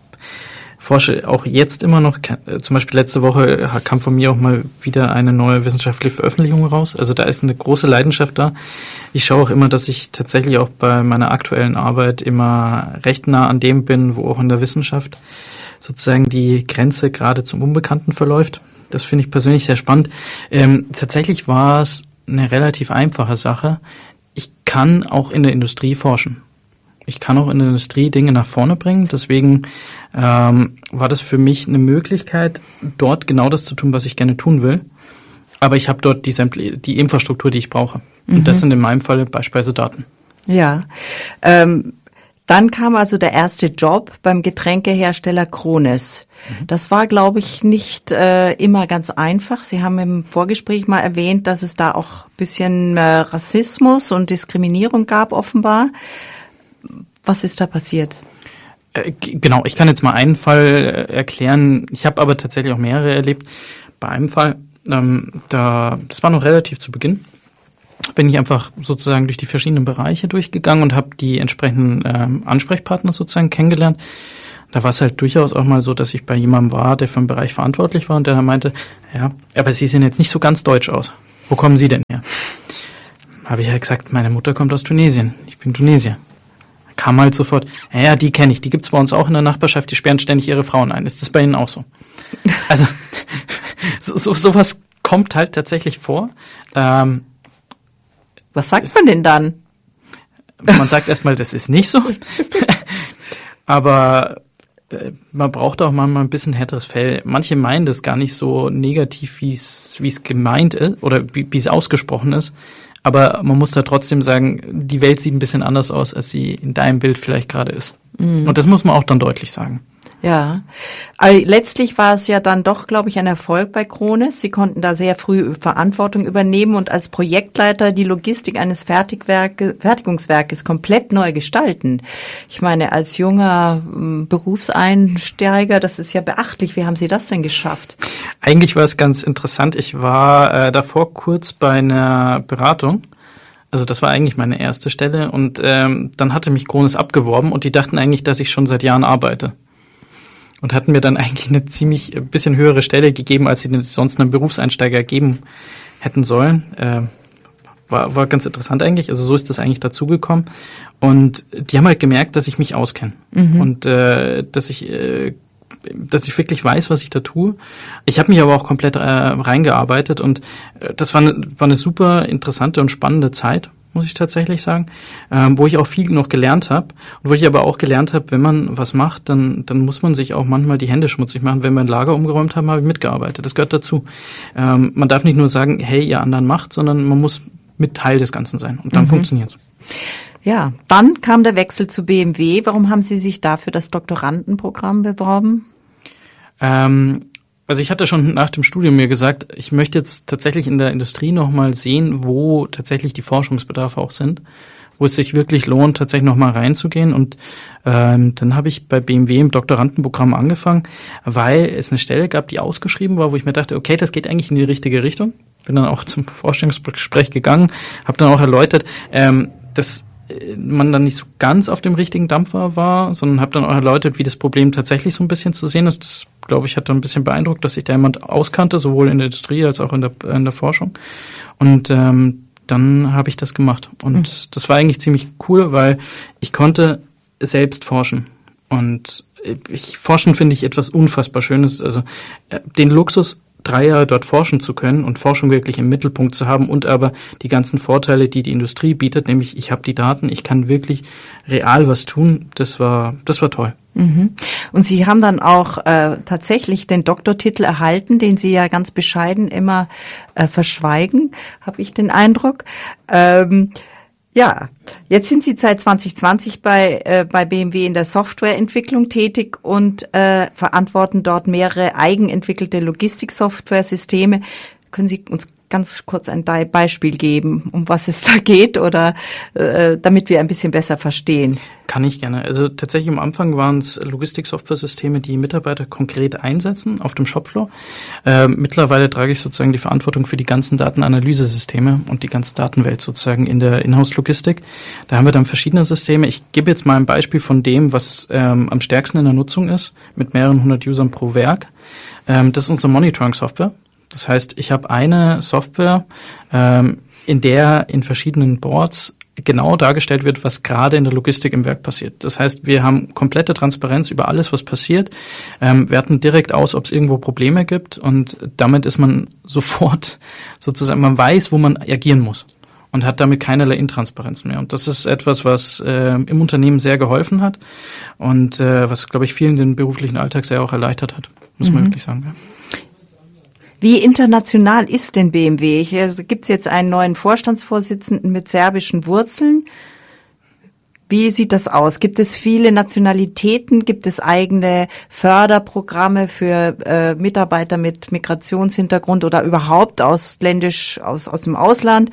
forsche auch jetzt immer noch. Zum Beispiel letzte Woche kam von mir auch mal wieder eine neue wissenschaftliche Veröffentlichung raus. Also da ist eine große Leidenschaft da. Ich schaue auch immer, dass ich tatsächlich auch bei meiner aktuellen Arbeit immer recht nah an dem bin, wo auch in der Wissenschaft sozusagen die Grenze gerade zum Unbekannten verläuft. Das finde ich persönlich sehr spannend. Ähm, tatsächlich war es eine relativ einfache Sache. Ich kann auch in der Industrie forschen. Ich kann auch in der Industrie Dinge nach vorne bringen. Deswegen ähm, war das für mich eine Möglichkeit, dort genau das zu tun, was ich gerne tun will. Aber ich habe dort die, die Infrastruktur, die ich brauche. Mhm. Und das sind in meinem Fall beispielsweise Daten. Ja, ähm dann kam also der erste Job beim Getränkehersteller Krones. Das war, glaube ich, nicht äh, immer ganz einfach. Sie haben im Vorgespräch mal erwähnt, dass es da auch ein bisschen äh, Rassismus und Diskriminierung gab, offenbar. Was ist da passiert? Äh, g- genau, ich kann jetzt mal einen Fall äh, erklären. Ich habe aber tatsächlich auch mehrere erlebt. Bei einem Fall, ähm, da, das war noch relativ zu Beginn, bin ich einfach sozusagen durch die verschiedenen Bereiche durchgegangen und habe die entsprechenden ähm, Ansprechpartner sozusagen kennengelernt. da war es halt durchaus auch mal so, dass ich bei jemandem war, der für einen Bereich verantwortlich war und der dann meinte, ja, aber Sie sehen jetzt nicht so ganz deutsch aus. Wo kommen Sie denn her? Habe ich halt gesagt, meine Mutter kommt aus Tunesien. Ich bin Tunesier. Kam halt sofort, ja, ja, die kenne ich, die gibt's bei uns auch in der Nachbarschaft, die sperren ständig ihre Frauen ein. Ist das bei Ihnen auch so? Also so, so sowas kommt halt tatsächlich vor. Ähm, Was sagt man denn dann? Man sagt erstmal, das ist nicht so. Aber äh, man braucht auch manchmal ein bisschen härteres Fell. Manche meinen das gar nicht so negativ, wie es wie es gemeint ist oder wie wie es ausgesprochen ist. Aber man muss da trotzdem sagen, die Welt sieht ein bisschen anders aus, als sie in deinem Bild vielleicht gerade ist. Mhm. Und das muss man auch dann deutlich sagen. Ja, aber letztlich war es ja dann doch, glaube ich, ein Erfolg bei Krones. Sie konnten da sehr früh Verantwortung übernehmen und als Projektleiter die Logistik eines Fertigwerke, Fertigungswerkes komplett neu gestalten. Ich meine, als junger Berufseinsteiger, das ist ja beachtlich. Wie haben Sie das denn geschafft? Eigentlich war es ganz interessant. Ich war äh, davor kurz bei einer Beratung. Also das war eigentlich meine erste Stelle und ähm, dann hatte mich Krones abgeworben und die dachten eigentlich, dass ich schon seit Jahren arbeite. Und hatten mir dann eigentlich eine ziemlich ein bisschen höhere Stelle gegeben, als sie denn sonst einem Berufseinsteiger geben hätten sollen. Äh, war, war ganz interessant eigentlich. Also so ist das eigentlich dazugekommen. Und die haben halt gemerkt, dass ich mich auskenne. Mhm. Und äh, dass ich äh, dass ich wirklich weiß, was ich da tue. Ich habe mich aber auch komplett äh, reingearbeitet und äh, das war eine, war eine super interessante und spannende Zeit, muss ich tatsächlich sagen, ähm, wo ich auch viel noch gelernt habe und wo ich aber auch gelernt habe, wenn man was macht, dann dann muss man sich auch manchmal die Hände schmutzig machen. Wenn wir ein Lager umgeräumt haben, habe ich mitgearbeitet. Das gehört dazu. Ähm, man darf nicht nur sagen, hey, ihr anderen macht, sondern man muss mit Teil des Ganzen sein und dann mhm. funktioniert's. Ja, dann kam der Wechsel zu B M W. Warum haben Sie sich da für das Doktorandenprogramm beworben? Ähm, also ich hatte schon nach dem Studium mir gesagt, ich möchte jetzt tatsächlich in der Industrie nochmal sehen, wo tatsächlich die Forschungsbedarfe auch sind, wo es sich wirklich lohnt, tatsächlich nochmal reinzugehen. Und ähm, dann habe ich bei B M W im Doktorandenprogramm angefangen, weil es eine Stelle gab, die ausgeschrieben war, wo ich mir dachte, okay, das geht eigentlich in die richtige Richtung. Bin dann auch zum Vorstellungsgespräch gegangen, habe dann auch erläutert, ähm, dass man dann nicht so ganz auf dem richtigen Dampfer war, sondern habe dann auch erläutert, wie das Problem tatsächlich so ein bisschen zu sehen ist. Das, glaube ich, hat dann ein bisschen beeindruckt, dass sich da jemand auskannte, sowohl in der Industrie als auch in der, in der Forschung. Und ähm, dann habe ich das gemacht. Und mhm. das war eigentlich ziemlich cool, weil ich konnte selbst forschen. Und ich, Forschen finde ich etwas unfassbar Schönes. Also äh, den Luxus, drei Jahre dort forschen zu können und Forschung wirklich im Mittelpunkt zu haben und aber die ganzen Vorteile, die die Industrie bietet, nämlich ich habe die Daten, ich kann wirklich real was tun, das war das war toll. Mhm. Und Sie haben dann auch äh, tatsächlich den Doktortitel erhalten, den Sie ja ganz bescheiden immer äh, verschweigen, habe ich den Eindruck. Ähm, Ja, jetzt sind Sie seit zwanzig zwanzig bei äh, bei B M W in der Softwareentwicklung tätig und äh, verantworten dort mehrere eigenentwickelte Logistiksoftware-Systeme. Können Sie uns ganz kurz ein Beispiel geben, um was es da geht, oder äh, damit wir ein bisschen besser verstehen? Kann ich gerne. Also tatsächlich am Anfang waren es Logistik-Software-Systeme, die Mitarbeiter konkret einsetzen auf dem Shopfloor. Äh, mittlerweile trage ich sozusagen die Verantwortung für die ganzen Datenanalyse-Systeme und die ganze Datenwelt sozusagen in der Inhouse-Logistik. Da haben wir dann verschiedene Systeme. Ich gebe jetzt mal ein Beispiel von dem, was ähm, am stärksten in der Nutzung ist, mit mehreren hundert Usern pro Werk. Ähm, das ist unsere Monitoring-Software. Das heißt, ich habe eine Software, ähm, in der in verschiedenen Boards genau dargestellt wird, was gerade in der Logistik im Werk passiert. Das heißt, wir haben komplette Transparenz über alles, was passiert, ähm, werten direkt aus, ob es irgendwo Probleme gibt und damit ist man sofort sozusagen, man weiß, wo man agieren muss und hat damit keinerlei Intransparenz mehr. Und das ist etwas, was äh, im Unternehmen sehr geholfen hat und äh, was, glaube ich, vielen den beruflichen Alltag sehr auch erleichtert hat, muss man mhm. wirklich sagen. Ja. Wie international ist denn B M W? Hier gibt es jetzt einen neuen Vorstandsvorsitzenden mit serbischen Wurzeln. Wie sieht das aus? Gibt es viele Nationalitäten? Gibt es eigene Förderprogramme für äh, Mitarbeiter mit Migrationshintergrund oder überhaupt ausländisch aus, aus dem Ausland?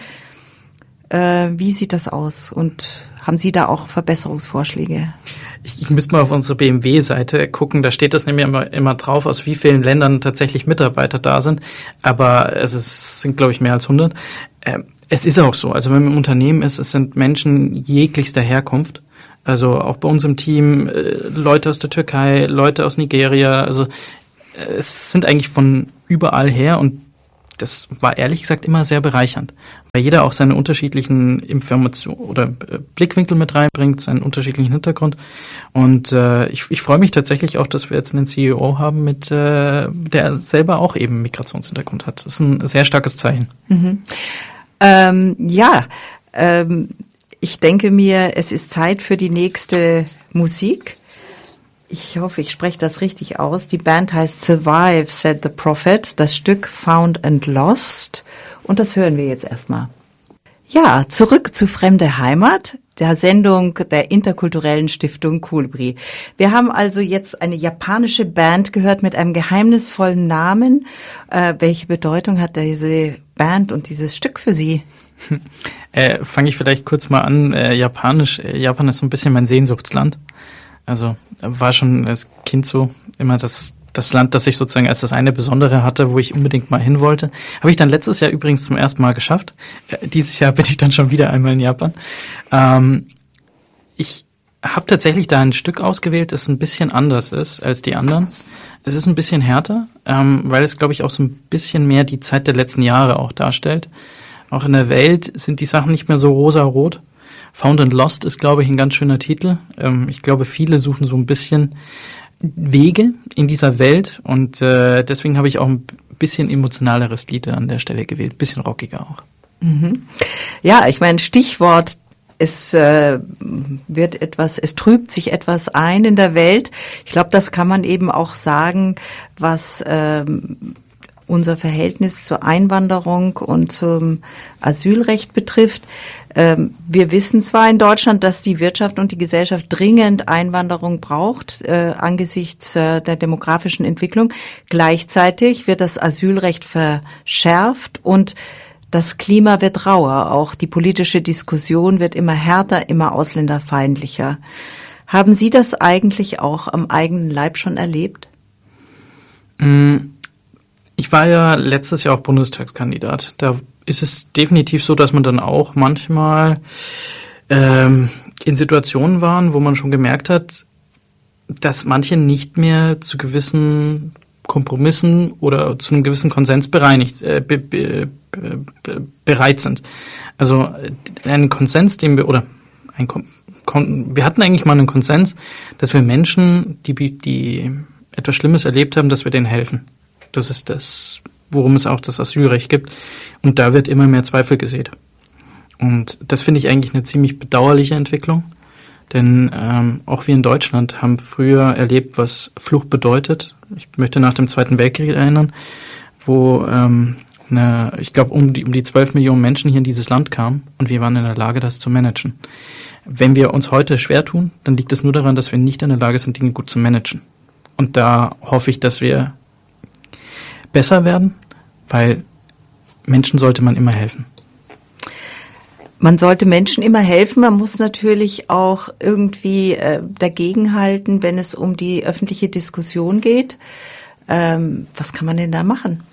Äh, wie sieht das aus? Und haben Sie da auch Verbesserungsvorschläge? Ich, ich müsste mal auf unsere B M W-Seite gucken, da steht das nämlich immer, immer drauf, aus wie vielen Ländern tatsächlich Mitarbeiter da sind, aber es ist, sind, glaube ich, mehr als hundert. Äh, es ist auch so, also wenn man im Unternehmen ist, es sind Menschen jeglichster Herkunft, Also auch bei uns im Team äh, Leute aus der Türkei, Leute aus Nigeria. Also äh, es sind eigentlich von überall her und das war ehrlich gesagt immer sehr bereichernd, weil jeder auch seine unterschiedlichen Informationen oder äh, Blickwinkel mit reinbringt, seinen unterschiedlichen Hintergrund. Und äh, ich, ich freue mich tatsächlich auch, dass wir jetzt einen C E O haben, mit äh, der selber auch eben Migrationshintergrund hat. Das ist ein sehr starkes Zeichen. Mhm. Ähm, ja, ähm, ich denke mir, es ist Zeit für die nächste Musik. Ich hoffe, ich spreche das richtig aus. Die Band heißt Survive, Said the Prophet. Das Stück Found and Lost. Und das hören wir jetzt erstmal. Ja, zurück zu Fremde Heimat, der Sendung der interkulturellen Stiftung Kolibri. Wir haben also jetzt eine japanische Band gehört mit einem geheimnisvollen Namen. Äh, welche Bedeutung hat diese Band und dieses Stück für Sie? Äh, fange ich vielleicht kurz mal an. Äh, Japanisch. Äh, Japan ist so ein bisschen mein Sehnsuchtsland. Also war schon als Kind so immer das das Land, das ich sozusagen als das eine Besondere hatte, wo ich unbedingt mal hin wollte. Habe ich dann letztes Jahr übrigens zum ersten Mal geschafft. Äh, dieses Jahr bin ich dann schon wieder einmal in Japan. Ähm, ich habe tatsächlich da ein Stück ausgewählt, das ein bisschen anders ist als die anderen. Es ist ein bisschen härter, ähm, weil es, glaube ich, auch so ein bisschen mehr die Zeit der letzten Jahre auch darstellt. Auch in der Welt sind die Sachen nicht mehr so rosa-rot. Found and Lost ist, glaube ich, ein ganz schöner Titel. Ähm, ich glaube, viele suchen so ein bisschen Wege in dieser Welt und äh, deswegen habe ich auch ein bisschen emotionaleres Lied an der Stelle gewählt, ein bisschen rockiger auch. Mhm. Ja, ich meine, Stichwort, es äh, wird etwas, es trübt sich etwas ein in der Welt. Ich glaube, das kann man eben auch sagen, was ähm, unser Verhältnis zur Einwanderung und zum Asylrecht betrifft. Wir wissen zwar in Deutschland, dass die Wirtschaft und die Gesellschaft dringend Einwanderung braucht, äh, angesichts äh, der demografischen Entwicklung. Gleichzeitig wird das Asylrecht verschärft und das Klima wird rauer. Auch die politische Diskussion wird immer härter, immer ausländerfeindlicher. Haben Sie das eigentlich auch am eigenen Leib schon erlebt? Mm. Ich war ja letztes Jahr auch Bundestagskandidat. Da ist es definitiv so, dass man dann auch manchmal ähm, in Situationen waren, wo man schon gemerkt hat, dass manche nicht mehr zu gewissen Kompromissen oder zu einem gewissen Konsens bereinigt, äh, be, be, be, bereit sind. Also einen Konsens, den wir, oder ein Kon, wir hatten eigentlich mal einen Konsens, dass wir Menschen, die, die etwas Schlimmes erlebt haben, dass wir denen helfen. Das ist das, worum es auch das Asylrecht gibt. Und da wird immer mehr Zweifel gesät. Und das finde ich eigentlich eine ziemlich bedauerliche Entwicklung. Denn ähm, auch wir in Deutschland haben früher erlebt, was Flucht bedeutet. Ich möchte nach dem Zweiten Weltkrieg erinnern, wo ähm, eine, ich glaube um die um die zwölf Millionen Menschen hier in dieses Land kamen und wir waren in der Lage, das zu managen. Wenn wir uns heute schwer tun, dann liegt es nur daran, dass wir nicht in der Lage sind, Dinge gut zu managen. Und da hoffe ich, dass wir besser werden, weil Menschen sollte man immer helfen. Man sollte Menschen immer helfen. Man muss natürlich auch irgendwie äh, dagegenhalten, wenn es um die öffentliche Diskussion geht. Ähm, was kann man denn da machen?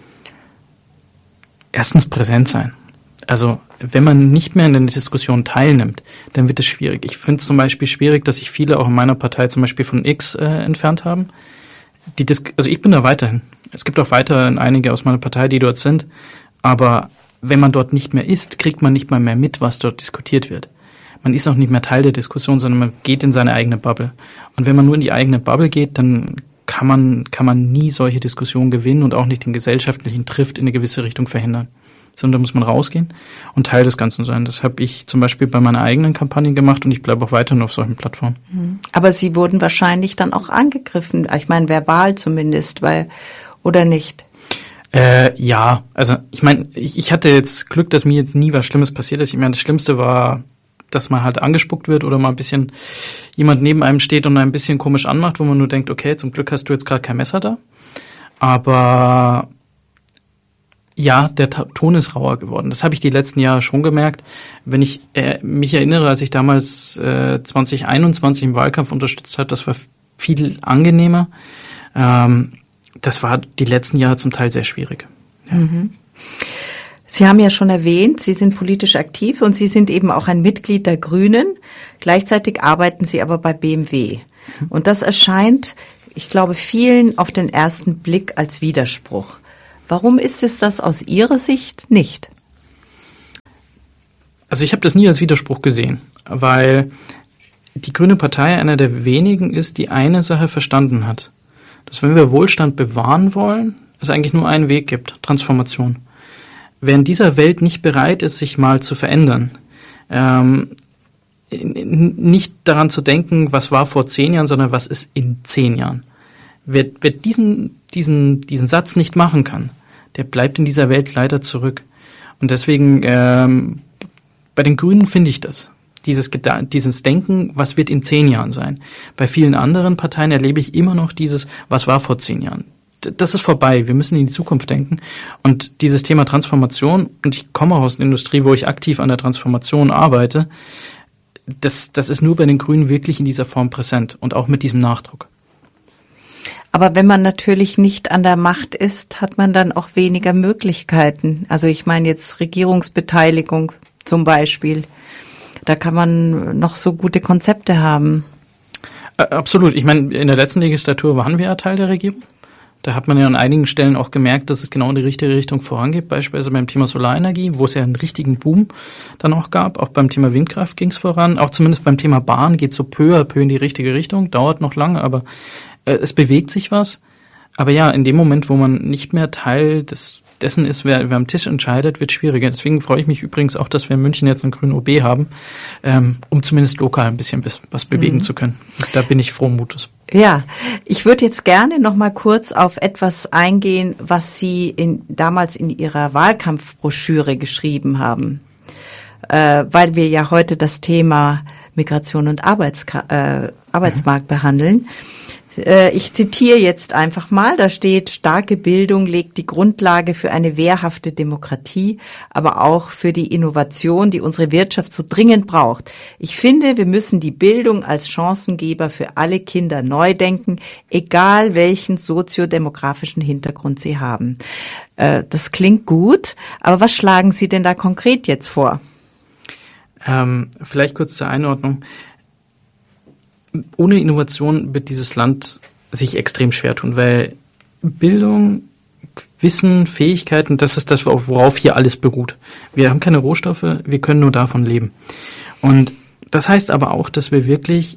Erstens präsent sein. Also wenn man nicht mehr in der Diskussion teilnimmt, dann wird es schwierig. Ich finde es zum Beispiel schwierig, dass sich viele auch in meiner Partei zum Beispiel von X äh, entfernt haben. Die Dis- also ich bin da weiterhin. Es gibt auch weiterhin einige aus meiner Partei, die dort sind. Aber wenn man dort nicht mehr ist, kriegt man nicht mal mehr mit, was dort diskutiert wird. Man ist auch nicht mehr Teil der Diskussion, sondern man geht in seine eigene Bubble. Und wenn man nur in die eigene Bubble geht, dann kann man, kann man nie solche Diskussionen gewinnen und auch nicht den gesellschaftlichen Trift in eine gewisse Richtung verhindern. Sondern da muss man rausgehen und Teil des Ganzen sein. Das habe ich zum Beispiel bei meiner eigenen Kampagne gemacht und ich bleibe auch weiterhin auf solchen Plattformen. Aber Sie wurden wahrscheinlich dann auch angegriffen, ich meine verbal zumindest, weil oder nicht? Äh, ja, also ich meine, ich, ich hatte jetzt Glück, dass mir jetzt nie was Schlimmes passiert ist. Ich meine, das Schlimmste war, dass man halt angespuckt wird oder mal ein bisschen jemand neben einem steht und ein bisschen komisch anmacht, wo man nur denkt, okay, zum Glück hast du jetzt gerade kein Messer da. Aber ja, der Ton ist rauer geworden. Das habe ich die letzten Jahre schon gemerkt. Wenn ich äh, mich erinnere, als ich damals äh, zwanzig einundzwanzig im Wahlkampf unterstützt habe, das war viel angenehmer. Ähm, das war die letzten Jahre zum Teil sehr schwierig. Ja. Mhm. Sie haben ja schon erwähnt, Sie sind politisch aktiv und Sie sind eben auch ein Mitglied der Grünen. Gleichzeitig arbeiten Sie aber bei B M W. Und das erscheint, ich glaube, vielen auf den ersten Blick als Widerspruch. Warum ist es das aus Ihrer Sicht nicht? Also ich habe das nie als Widerspruch gesehen, weil die Grüne Partei einer der wenigen ist, die eine Sache verstanden hat. Dass wenn wir Wohlstand bewahren wollen, es eigentlich nur einen Weg gibt, Transformation. Wer in dieser Welt nicht bereit ist, sich mal zu verändern, ähm, nicht daran zu denken, was war vor zehn Jahren, sondern was ist in zehn Jahren. Wer, wer diesen, diesen, diesen Satz nicht machen kann, der bleibt in dieser Welt leider zurück. Und deswegen, ähm, bei den Grünen finde ich das. Dieses, Geda- dieses Denken, was wird in zehn Jahren sein. Bei vielen anderen Parteien erlebe ich immer noch dieses, was war vor zehn Jahren. D- das ist vorbei. Wir müssen in die Zukunft denken. Und dieses Thema Transformation, und ich komme auch aus der Industrie, wo ich aktiv an der Transformation arbeite, das, das ist nur bei den Grünen wirklich in dieser Form präsent und auch mit diesem Nachdruck. Aber wenn man natürlich nicht an der Macht ist, hat man dann auch weniger Möglichkeiten. Also ich meine jetzt Regierungsbeteiligung zum Beispiel. Da kann man noch so gute Konzepte haben. Absolut. Ich meine, in der letzten Legislatur waren wir ja Teil der Regierung. Da hat man ja an einigen Stellen auch gemerkt, dass es genau in die richtige Richtung vorangeht, beispielsweise beim Thema Solarenergie, wo es ja einen richtigen Boom dann auch gab. Auch beim Thema Windkraft ging es voran. Auch zumindest beim Thema Bahn geht es so peu à peu in die richtige Richtung. Dauert noch lange, aber äh, es bewegt sich was. Aber ja, in dem Moment, wo man nicht mehr Teil des dessen ist, wer, wer am Tisch entscheidet, wird schwieriger. Deswegen freue ich mich übrigens auch, dass wir in München jetzt einen grünen O B haben, ähm, um zumindest lokal ein bisschen was bewegen mhm. zu können. Da bin ich frohen Mutes. Ja, ich würde jetzt gerne noch mal kurz auf etwas eingehen, was Sie in, damals in Ihrer Wahlkampfbroschüre geschrieben haben, äh, weil wir ja heute das Thema Migration und Arbeits, äh, Arbeitsmarkt mhm. behandeln. Ich zitiere jetzt einfach mal, da steht, starke Bildung legt die Grundlage für eine wehrhafte Demokratie, aber auch für die Innovation, die unsere Wirtschaft so dringend braucht. Ich finde, wir müssen die Bildung als Chancengeber für alle Kinder neu denken, egal welchen soziodemografischen Hintergrund sie haben. Das klingt gut, aber was schlagen Sie denn da konkret jetzt vor? Ähm, vielleicht kurz zur Einordnung. Ohne Innovation wird dieses Land sich extrem schwer tun, weil Bildung, Wissen, Fähigkeiten, das ist das, worauf hier alles beruht. Wir haben keine Rohstoffe, wir können nur davon leben. Und das heißt aber auch, dass wir wirklich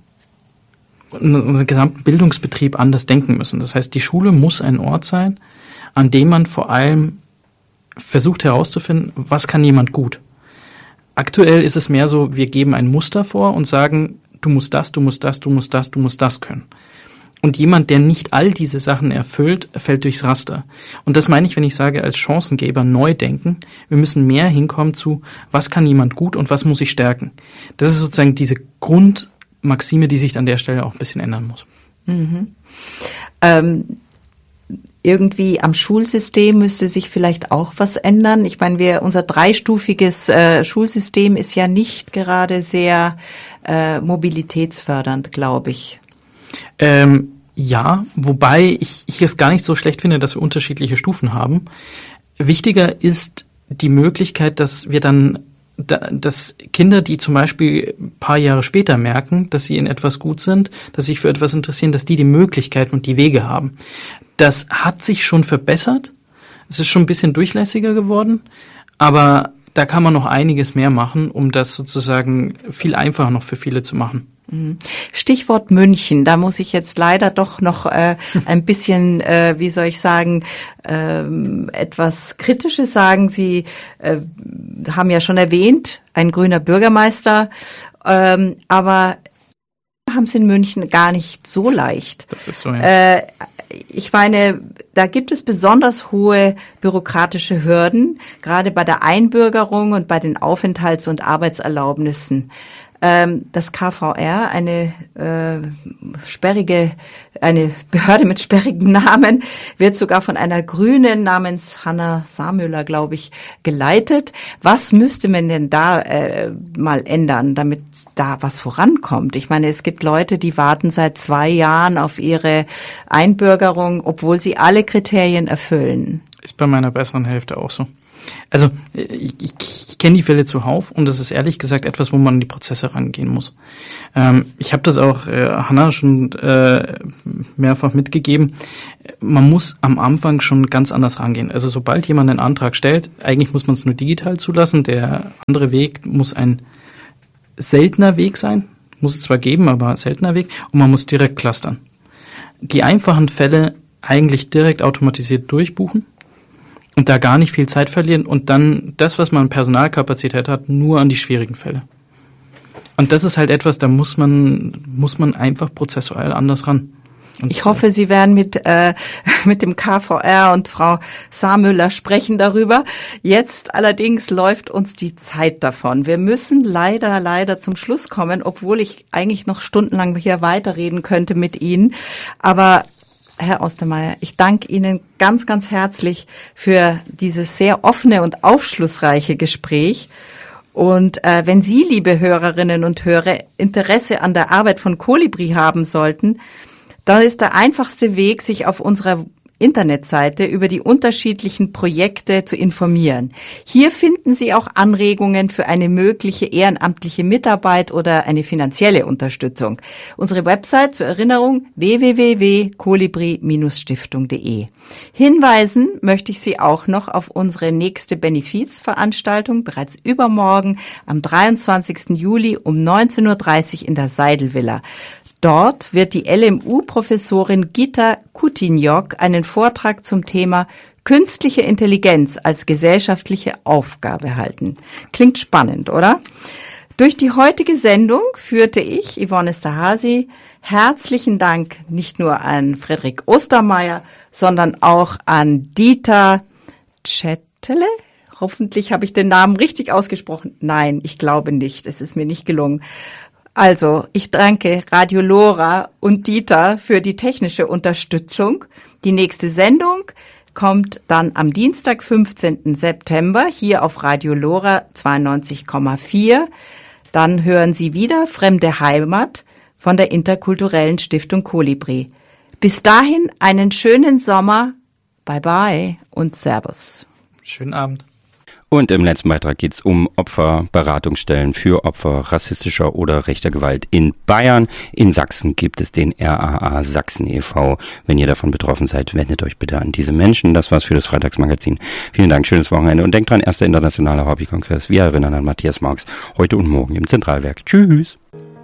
unseren gesamten Bildungsbetrieb anders denken müssen. Das heißt, die Schule muss ein Ort sein, an dem man vor allem versucht herauszufinden, was kann jemand gut. Aktuell ist es mehr so, wir geben ein Muster vor und sagen, du musst das, du musst das, du musst das, du musst das können. Und jemand, der nicht all diese Sachen erfüllt, fällt durchs Raster. Und das meine ich, wenn ich sage, als Chancengeber neu denken. Wir müssen mehr hinkommen zu, was kann jemand gut und was muss ich stärken. Das ist sozusagen diese Grundmaxime, die sich an der Stelle auch ein bisschen ändern muss. Mhm. Ähm Irgendwie am Schulsystem müsste sich vielleicht auch was ändern. Ich meine, wir, unser dreistufiges äh, Schulsystem ist ja nicht gerade sehr äh, mobilitätsfördernd, glaube ich. Ähm, ja, wobei ich, ich es gar nicht so schlecht finde, dass wir unterschiedliche Stufen haben. Wichtiger ist die Möglichkeit, dass wir dann, dass Kinder, die zum Beispiel ein paar Jahre später merken, dass sie in etwas gut sind, dass sie sich für etwas interessieren, dass die die Möglichkeiten und die Wege haben. Das hat sich schon verbessert. Es ist schon ein bisschen durchlässiger geworden, aber da kann man noch einiges mehr machen, um das sozusagen viel einfacher noch für viele zu machen. Stichwort München, da muss ich jetzt leider doch noch äh, ein bisschen, äh, wie soll ich sagen, äh, etwas Kritisches sagen. Sie äh, haben ja schon erwähnt, ein grüner Bürgermeister, ähm, aber haben es in München gar nicht so leicht. Das ist so, ja. Äh, ich meine, da gibt es besonders hohe bürokratische Hürden, gerade bei der Einbürgerung und bei den Aufenthalts- und Arbeitserlaubnissen. Das K V R, eine äh, sperrige, eine Behörde mit sperrigem Namen, wird sogar von einer Grünen namens Hanna Samüller, glaube ich, geleitet. Was müsste man denn da äh, mal ändern, damit da was vorankommt? Ich meine, es gibt Leute, die warten seit zwei Jahren auf ihre Einbürgerung, obwohl sie alle Kriterien erfüllen. Ist bei meiner besseren Hälfte auch so. Also ich, ich, ich kenne die Fälle zuhauf und das ist ehrlich gesagt etwas, wo man an die Prozesse rangehen muss. Ähm, ich habe das auch äh, Hanna schon äh, mehrfach mitgegeben. Man muss am Anfang schon ganz anders rangehen. Also sobald jemand einen Antrag stellt, eigentlich muss man es nur digital zulassen. Der andere Weg muss ein seltener Weg sein. Muss es zwar geben, aber seltener Weg. Und man muss direkt clustern. Die einfachen Fälle eigentlich direkt automatisiert durchbuchen. Und da gar nicht viel Zeit verlieren und dann das, was man an Personalkapazität hat, nur an die schwierigen Fälle. Und das ist halt etwas, da muss man muss man einfach prozessual anders ran. Und ich hoffe, Sie werden mit äh, mit dem K V R und Frau Saarmüller sprechen darüber. Jetzt allerdings läuft uns die Zeit davon. Wir müssen leider, leider zum Schluss kommen, obwohl ich eigentlich noch stundenlang hier weiterreden könnte mit Ihnen. Aber Herr Ostermeier, ich danke Ihnen ganz, ganz herzlich für dieses sehr offene und aufschlussreiche Gespräch. Und äh, wenn Sie, liebe Hörerinnen und Hörer, Interesse an der Arbeit von Kolibri haben sollten, dann ist der einfachste Weg, sich auf unserer Internetseite über die unterschiedlichen Projekte zu informieren. Hier finden Sie auch Anregungen für eine mögliche ehrenamtliche Mitarbeit oder eine finanzielle Unterstützung. Unsere Website zur Erinnerung w w w punkt kolibri Bindestrich stiftung punkt de. Hinweisen möchte ich Sie auch noch auf unsere nächste Benefizveranstaltung bereits übermorgen am dreiundzwanzigsten Juli um neunzehn Uhr dreißig in der Seidelvilla. Dort wird die L M U-Professorin Gita Kutinjok einen Vortrag zum Thema Künstliche Intelligenz als gesellschaftliche Aufgabe halten. Klingt spannend, oder? Durch die heutige Sendung führte ich, Yvonne Esterhazy, herzlichen Dank nicht nur an Frederik Ostermeier, sondern auch an Dieter Czettele. Hoffentlich habe ich den Namen richtig ausgesprochen. Nein, ich glaube nicht. Es ist mir nicht gelungen. Also, ich danke Radio Lora und Dieter für die technische Unterstützung. Die nächste Sendung kommt dann am Dienstag, fünfzehnten September, hier auf Radio Lora zweiundneunzig Komma vier. Dann hören Sie wieder Fremde Heimat von der interkulturellen Stiftung Kolibri. Bis dahin einen schönen Sommer. Bye bye und Servus. Schönen Abend. Und im letzten Beitrag geht es um Opferberatungsstellen für Opfer rassistischer oder rechter Gewalt in Bayern. In Sachsen gibt es den R A A Sachsen e V. Wenn ihr davon betroffen seid, wendet euch bitte an diese Menschen. Das war's für das Freitagsmagazin. Vielen Dank, schönes Wochenende und denkt dran, erster internationaler Hobbykongress. Wir erinnern an Matthias Marx heute und morgen im Zentralwerk. Tschüss.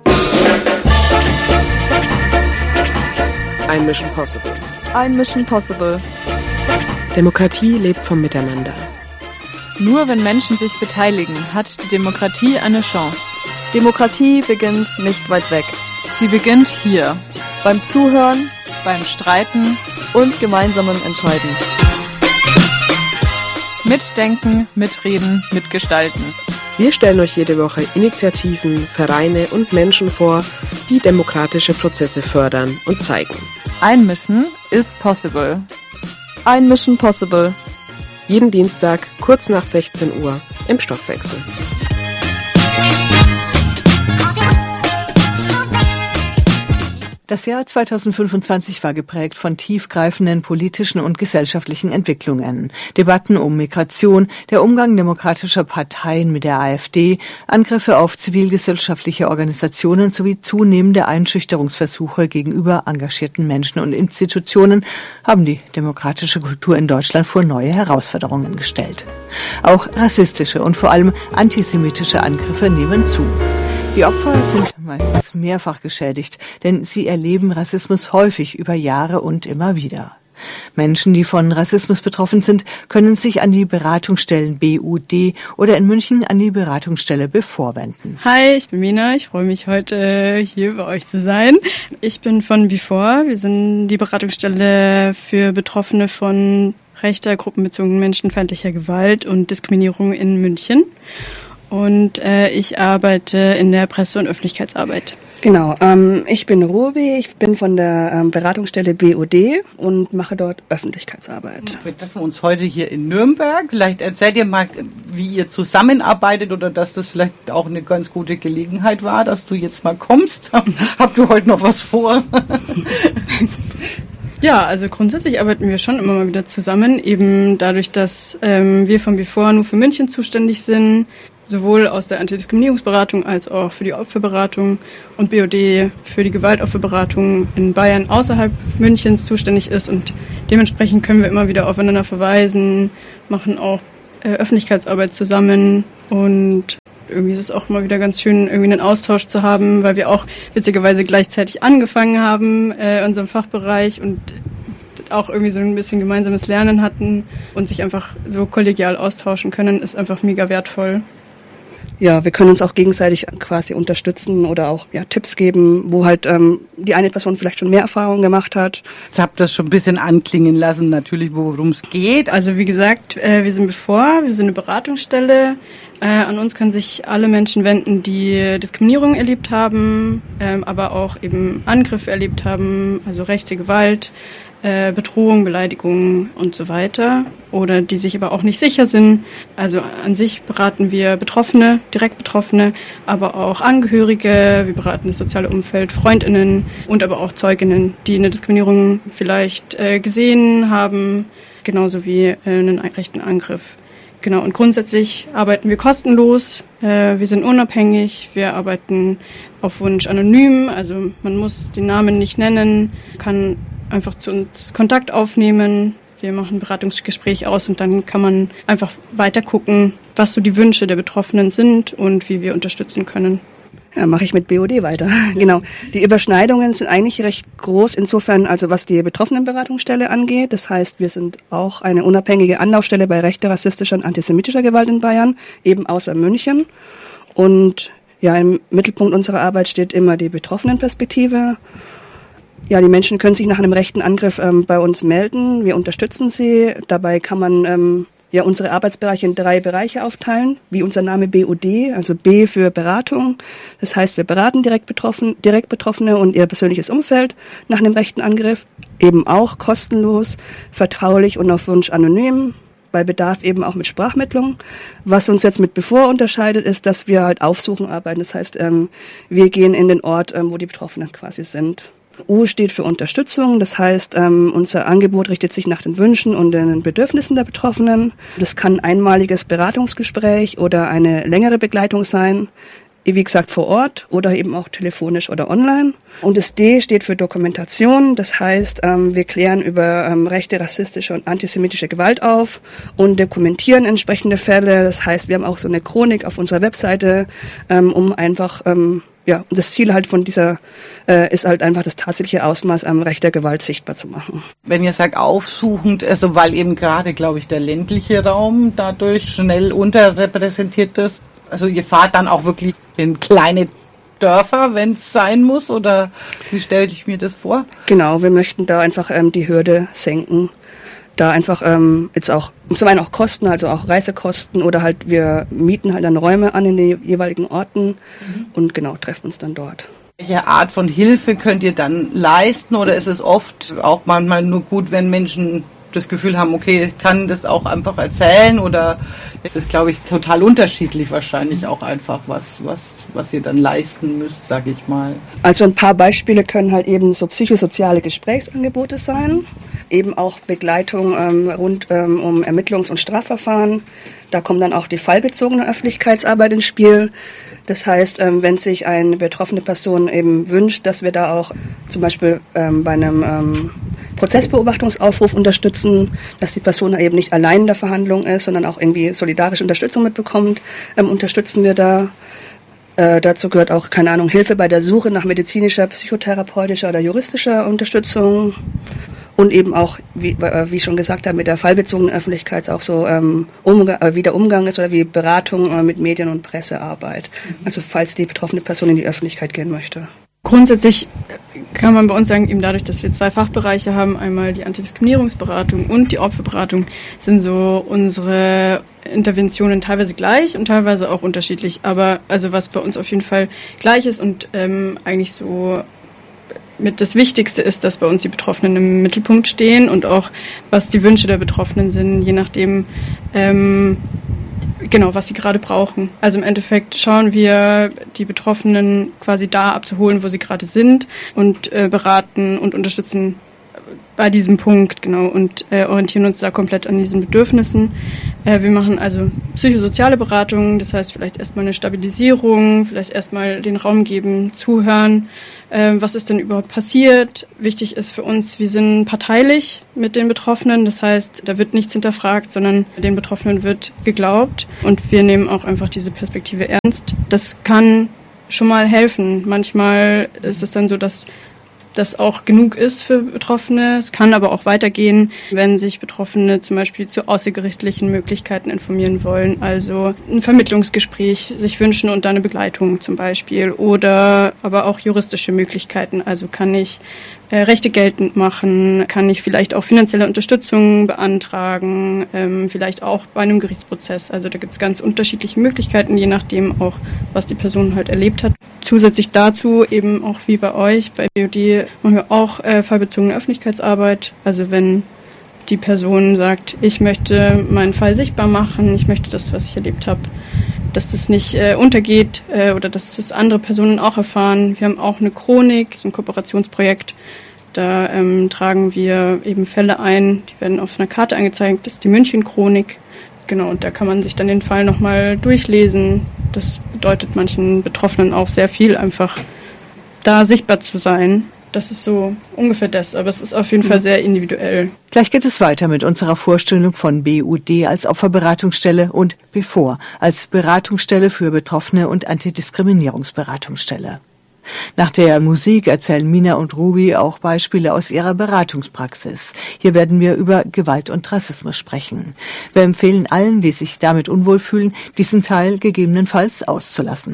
Ein Mission Possible. Ein Mission Possible. Demokratie lebt vom Miteinander. Nur wenn Menschen sich beteiligen, hat die Demokratie eine Chance. Demokratie beginnt nicht weit weg. Sie beginnt hier. Beim Zuhören, beim Streiten und gemeinsamem Entscheiden. Mitdenken, mitreden, mitgestalten. Wir stellen euch jede Woche Initiativen, Vereine und Menschen vor, die demokratische Prozesse fördern und zeigen. Ein Mission is possible. Ein Mission Possible. Jeden Dienstag, kurz nach sechzehn Uhr, im Stoffwechsel. Das Jahr zweitausendfünfundzwanzig war geprägt von tiefgreifenden politischen und gesellschaftlichen Entwicklungen. Debatten um Migration, der Umgang demokratischer Parteien mit der AfD, Angriffe auf zivilgesellschaftliche Organisationen sowie zunehmende Einschüchterungsversuche gegenüber engagierten Menschen und Institutionen haben die demokratische Kultur in Deutschland vor neue Herausforderungen gestellt. Auch rassistische und vor allem antisemitische Angriffe nehmen zu. Die Opfer sind meistens mehrfach geschädigt, denn sie erleben Rassismus häufig über Jahre und immer wieder. Menschen, die von Rassismus betroffen sind, können sich an die Beratungsstellen B U D oder in München an die Beratungsstelle B E F O R wenden. Hi, ich bin Mina. Ich freue mich, heute hier bei euch zu sein. Ich bin von B E F O R. Wir sind die Beratungsstelle für Betroffene von rechter, gruppenbezogener, menschenfeindlicher Gewalt und Diskriminierung in München. Und äh, ich arbeite in der Presse- und Öffentlichkeitsarbeit. Genau, ähm, ich bin Robi, ich bin von der ähm, Beratungsstelle B U D und mache dort Öffentlichkeitsarbeit. Wir treffen uns heute hier in Nürnberg. Vielleicht erzählt ihr mal, wie ihr zusammenarbeitet oder dass das vielleicht auch eine ganz gute Gelegenheit war, dass du jetzt mal kommst. Habt ihr heute noch was vor? Ja, also grundsätzlich arbeiten wir schon immer mal wieder zusammen, eben dadurch, dass ähm, wir von Before nur für München zuständig sind, sowohl aus der Antidiskriminierungsberatung als auch für die Opferberatung und B O D für die Gewaltopferberatung in Bayern außerhalb Münchens zuständig ist und dementsprechend können wir immer wieder aufeinander verweisen, machen auch äh, Öffentlichkeitsarbeit zusammen und irgendwie ist es auch immer wieder ganz schön, irgendwie einen Austausch zu haben, weil wir auch witzigerweise gleichzeitig angefangen haben äh, in unserem Fachbereich und auch irgendwie so ein bisschen gemeinsames Lernen hatten und sich einfach so kollegial austauschen können, ist einfach mega wertvoll. Ja, wir können uns auch gegenseitig quasi unterstützen oder auch ja, Tipps geben, wo halt ähm, die eine Person vielleicht schon mehr Erfahrung gemacht hat. Jetzt habt ihr das schon ein bisschen anklingen lassen, natürlich, worum es geht. Also wie gesagt, äh, wir sind Before, wir sind eine Beratungsstelle. Äh, an uns können sich alle Menschen wenden, die Diskriminierung erlebt haben, ähm, aber auch eben Angriffe erlebt haben, also rechte Gewalt, Äh, Bedrohung, Beleidigung und so weiter oder die sich aber auch nicht sicher sind. Also an sich beraten wir Betroffene, direkt Betroffene, aber auch Angehörige, wir beraten das soziale Umfeld, FreundInnen und aber auch ZeugInnen, die eine Diskriminierung vielleicht äh, gesehen haben, genauso wie äh, einen rechten Angriff. Genau, und grundsätzlich arbeiten wir kostenlos, äh, wir sind unabhängig, wir arbeiten auf Wunsch anonym, also man muss den Namen nicht nennen, kann einfach zu uns Kontakt aufnehmen. Wir machen ein Beratungsgespräch aus und dann kann man einfach weiter gucken, was so die Wünsche der Betroffenen sind und wie wir unterstützen können. Ja, mache ich mit B O D weiter. Genau. Die Überschneidungen sind eigentlich recht groß insofern, also was die Betroffenenberatungsstelle angeht. Das heißt, wir sind auch eine unabhängige Anlaufstelle bei rechter, rassistischer und antisemitischer Gewalt in Bayern, eben außer München. Und ja, im Mittelpunkt unserer Arbeit steht immer die Betroffenenperspektive. Ja, die Menschen können sich nach einem rechten Angriff ähm, bei uns melden. Wir unterstützen sie. Dabei kann man ähm, ja unsere Arbeitsbereiche in drei Bereiche aufteilen, wie unser Name B O D, also B für Beratung. Das heißt, wir beraten direkt, betroffen, direkt Betroffene und ihr persönliches Umfeld nach einem rechten Angriff. Eben auch kostenlos, vertraulich und auf Wunsch anonym. Bei Bedarf eben auch mit Sprachmittlung. Was uns jetzt mit Before unterscheidet, ist, dass wir halt aufsuchen arbeiten. Das heißt, ähm, wir gehen in den Ort, ähm, wo die Betroffenen quasi sind. U steht für Unterstützung, das heißt, ähm, unser Angebot richtet sich nach den Wünschen und den Bedürfnissen der Betroffenen. Das kann ein einmaliges Beratungsgespräch oder eine längere Begleitung sein, wie gesagt vor Ort oder eben auch telefonisch oder online. Und das D steht für Dokumentation, das heißt, ähm, wir klären über ähm, rechte, rassistische und antisemitische Gewalt auf und dokumentieren entsprechende Fälle. Das heißt, wir haben auch so eine Chronik auf unserer Webseite, ähm, um einfach ähm, ja, das Ziel halt von dieser äh, ist halt einfach das tatsächliche Ausmaß an rechter Gewalt sichtbar zu machen. Wenn ihr sagt aufsuchend, also weil eben gerade, glaube ich, der ländliche Raum dadurch schnell unterrepräsentiert ist, also ihr fahrt dann auch wirklich in kleine Dörfer, wenn es sein muss, oder wie stelle ich mir das vor? Genau, wir möchten da einfach ähm, die Hürde senken. Da einfach ähm, jetzt auch, zum einen auch Kosten, also auch Reisekosten oder halt wir mieten halt dann Räume an in den jeweiligen Orten mhm. und genau, treffen uns dann dort. Welche Art von Hilfe könnt ihr dann leisten oder ist es oft auch manchmal nur gut, wenn Menschen das Gefühl haben, okay, ich kann das auch einfach erzählen oder ist es, glaube ich, total unterschiedlich wahrscheinlich auch einfach, was, was, was ihr dann leisten müsst, sage ich mal. Also ein paar Beispiele können halt eben so psychosoziale Gesprächsangebote sein, eben auch Begleitung ähm, rund ähm, um Ermittlungs- und Strafverfahren. Da kommt dann auch die fallbezogene Öffentlichkeitsarbeit ins Spiel. Das heißt, ähm, wenn sich eine betroffene Person eben wünscht, dass wir da auch zum Beispiel ähm, bei einem ähm, Prozessbeobachtungsaufruf unterstützen, dass die Person eben nicht allein in der Verhandlung ist, sondern auch irgendwie solidarische Unterstützung mitbekommt, ähm, unterstützen wir da. Äh, dazu gehört auch, keine Ahnung, Hilfe bei der Suche nach medizinischer, psychotherapeutischer oder juristischer Unterstützung. Und eben auch, wie, wie ich schon gesagt habe, mit der fallbezogenen Öffentlichkeit auch so ähm, Umgang, äh, wie der Umgang ist oder wie Beratung äh, mit Medien- und Pressearbeit. Mhm. Also falls die betroffene Person in die Öffentlichkeit gehen möchte. Grundsätzlich kann man bei uns sagen, eben dadurch, dass wir zwei Fachbereiche haben, einmal die Antidiskriminierungsberatung und die Opferberatung, sind so unsere Interventionen teilweise gleich und teilweise auch unterschiedlich. Aber also was bei uns auf jeden Fall gleich ist und ähm, eigentlich so mit das Wichtigste ist, dass bei uns die Betroffenen im Mittelpunkt stehen und auch was die Wünsche der Betroffenen sind, je nachdem, ähm, genau, was sie gerade brauchen. Also im Endeffekt schauen wir, die Betroffenen quasi da abzuholen, wo sie gerade sind und äh, beraten und unterstützen bei diesem Punkt, genau, und äh, orientieren uns da komplett an diesen Bedürfnissen. Äh, wir machen also psychosoziale Beratungen, das heißt vielleicht erstmal eine Stabilisierung, vielleicht erstmal den Raum geben, zuhören, äh, was ist denn überhaupt passiert. Wichtig ist für uns, wir sind parteilich mit den Betroffenen, das heißt, da wird nichts hinterfragt, sondern den Betroffenen wird geglaubt und wir nehmen auch einfach diese Perspektive ernst. Das kann schon mal helfen. Manchmal ist es dann so, dass das auch genug ist für Betroffene. Es kann aber auch weitergehen, wenn sich Betroffene zum Beispiel zu außergerichtlichen Möglichkeiten informieren wollen, also ein Vermittlungsgespräch sich wünschen und dann eine Begleitung zum Beispiel oder aber auch juristische Möglichkeiten. Also kann ich äh, Rechte geltend machen, kann ich vielleicht auch finanzielle Unterstützung beantragen, ähm, vielleicht auch bei einem Gerichtsprozess. Also da gibt es ganz unterschiedliche Möglichkeiten, je nachdem auch, was die Person halt erlebt hat. Zusätzlich dazu eben auch wie bei euch, bei B O D machen wir auch äh, fallbezogene Öffentlichkeitsarbeit. Also wenn die Person sagt, ich möchte meinen Fall sichtbar machen, ich möchte das, was ich erlebt habe, dass das nicht äh, untergeht äh, oder dass das andere Personen auch erfahren. Wir haben auch eine Chronik, das ist ein Kooperationsprojekt. Da ähm, tragen wir eben Fälle ein, die werden auf einer Karte angezeigt, das ist die München-Chronik. Genau, und da kann man sich dann den Fall nochmal durchlesen. Das bedeutet manchen Betroffenen auch sehr viel, einfach da sichtbar zu sein. Das ist so ungefähr das, aber es ist auf jeden Fall sehr individuell. Gleich geht es weiter mit unserer Vorstellung von B U D als Opferberatungsstelle und B V O R als Beratungsstelle für Betroffene und Antidiskriminierungsberatungsstelle. Nach der Musik erzählen Mina und Ruby auch Beispiele aus ihrer Beratungspraxis. Hier werden wir über Gewalt und Rassismus sprechen. Wir empfehlen allen, die sich damit unwohl fühlen, diesen Teil gegebenenfalls auszulassen.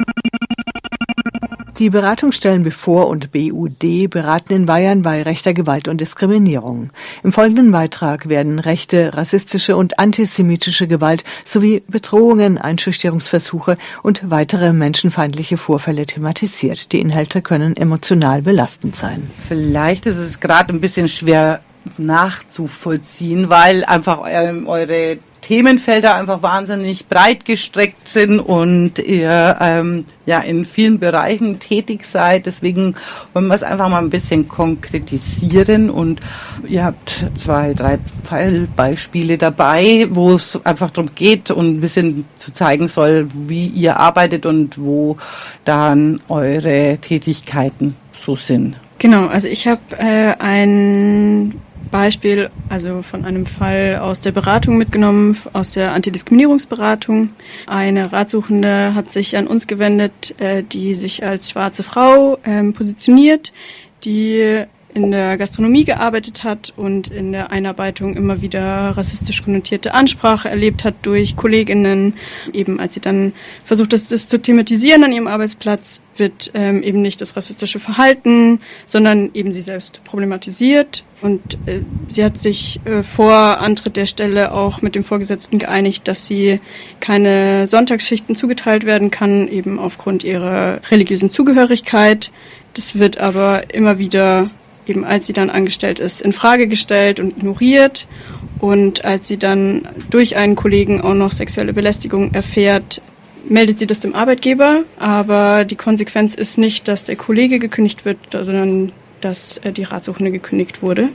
Die Beratungsstellen B V O R und B U D beraten in Bayern bei rechter Gewalt und Diskriminierung. Im folgenden Beitrag werden rechte, rassistische und antisemitische Gewalt sowie Bedrohungen, Einschüchterungsversuche und weitere menschenfeindliche Vorfälle thematisiert. Die Inhalte können emotional belastend sein. Vielleicht ist es gerade ein bisschen schwer nachzuvollziehen, weil einfach ähm, eure Themenfelder einfach wahnsinnig breit gestreckt sind und ihr ähm, ja in vielen Bereichen tätig seid. Deswegen wollen wir es einfach mal ein bisschen konkretisieren und ihr habt zwei, drei Fallbeispiele dabei, wo es einfach darum geht und ein bisschen zu zeigen soll, wie ihr arbeitet und wo dann eure Tätigkeiten so sind. Genau, also ich habe äh, ein Beispiel, also von einem Fall aus der Beratung mitgenommen, aus der Antidiskriminierungsberatung. Eine Ratsuchende hat sich an uns gewendet, äh, die sich als schwarze Frau ähm, positioniert, die in der Gastronomie gearbeitet hat und in der Einarbeitung immer wieder rassistisch konnotierte Ansprache erlebt hat durch Kolleginnen. Eben als sie dann versucht, das, das zu thematisieren an ihrem Arbeitsplatz, wird ähm, eben nicht das rassistische Verhalten, sondern eben sie selbst problematisiert. Und äh, sie hat sich äh, vor Antritt der Stelle auch mit dem Vorgesetzten geeinigt, dass sie keine Sonntagsschichten zugeteilt werden kann, eben aufgrund ihrer religiösen Zugehörigkeit. Das wird aber immer wieder, eben als sie dann angestellt ist, in Frage gestellt und ignoriert. Und als sie dann durch einen Kollegen auch noch sexuelle Belästigung erfährt, meldet sie das dem Arbeitgeber. Aber die Konsequenz ist nicht, dass der Kollege gekündigt wird, sondern dass die Ratsuchende gekündigt wurde.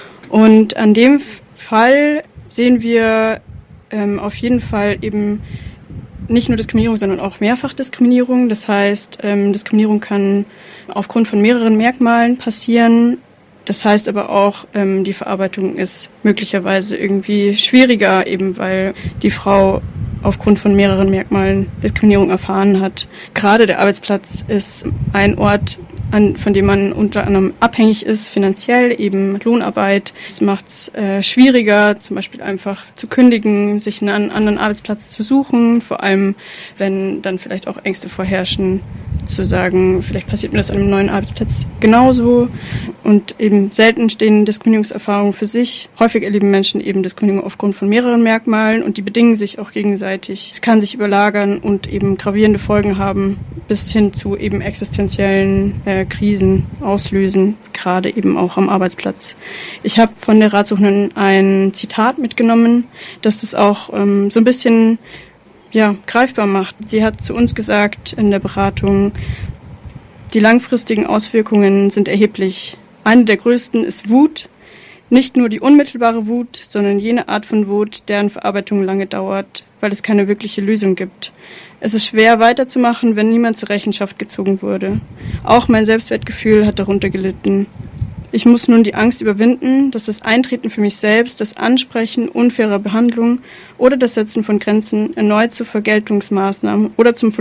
Und an dem Fall sehen wir ähm, auf jeden Fall eben nicht nur Diskriminierung, sondern auch Mehrfachdiskriminierung. Das heißt, ähm, Diskriminierung kann aufgrund von mehreren Merkmalen passieren. Das heißt aber auch, ähm, die Verarbeitung ist möglicherweise irgendwie schwieriger, eben weil die Frau aufgrund von mehreren Merkmalen Diskriminierung erfahren hat. Gerade der Arbeitsplatz ist ein Ort, an, von dem man unter anderem abhängig ist, finanziell, eben Lohnarbeit. Es macht es äh, schwieriger, zum Beispiel einfach zu kündigen, sich einen anderen Arbeitsplatz zu suchen, vor allem wenn dann vielleicht auch Ängste vorherrschen, zu sagen, vielleicht passiert mir das an einem neuen Arbeitsplatz genauso. Und eben selten stehen Diskriminierungserfahrungen für sich. Häufig erleben Menschen eben Diskriminierung aufgrund von mehreren Merkmalen und die bedingen sich auch gegenseitig. Es kann sich überlagern und eben gravierende Folgen haben, bis hin zu eben existenziellen äh, Krisen auslösen, gerade eben auch am Arbeitsplatz. Ich habe von der Ratsuchenden ein Zitat mitgenommen, dass das auch ähm, so ein bisschen ja, greifbar macht. Sie hat zu uns gesagt in der Beratung, die langfristigen Auswirkungen sind erheblich, Eine der größten ist Wut. Nicht nur die unmittelbare Wut, sondern jene Art von Wut, deren Verarbeitung lange dauert, weil es keine wirkliche Lösung gibt. Es ist schwer weiterzumachen, wenn niemand zur Rechenschaft gezogen wurde. Auch mein Selbstwertgefühl hat darunter gelitten. Ich muss nun die Angst überwinden, dass das Eintreten für mich selbst, das Ansprechen unfairer Behandlung oder das Setzen von Grenzen erneut zu Vergeltungsmaßnahmen oder zum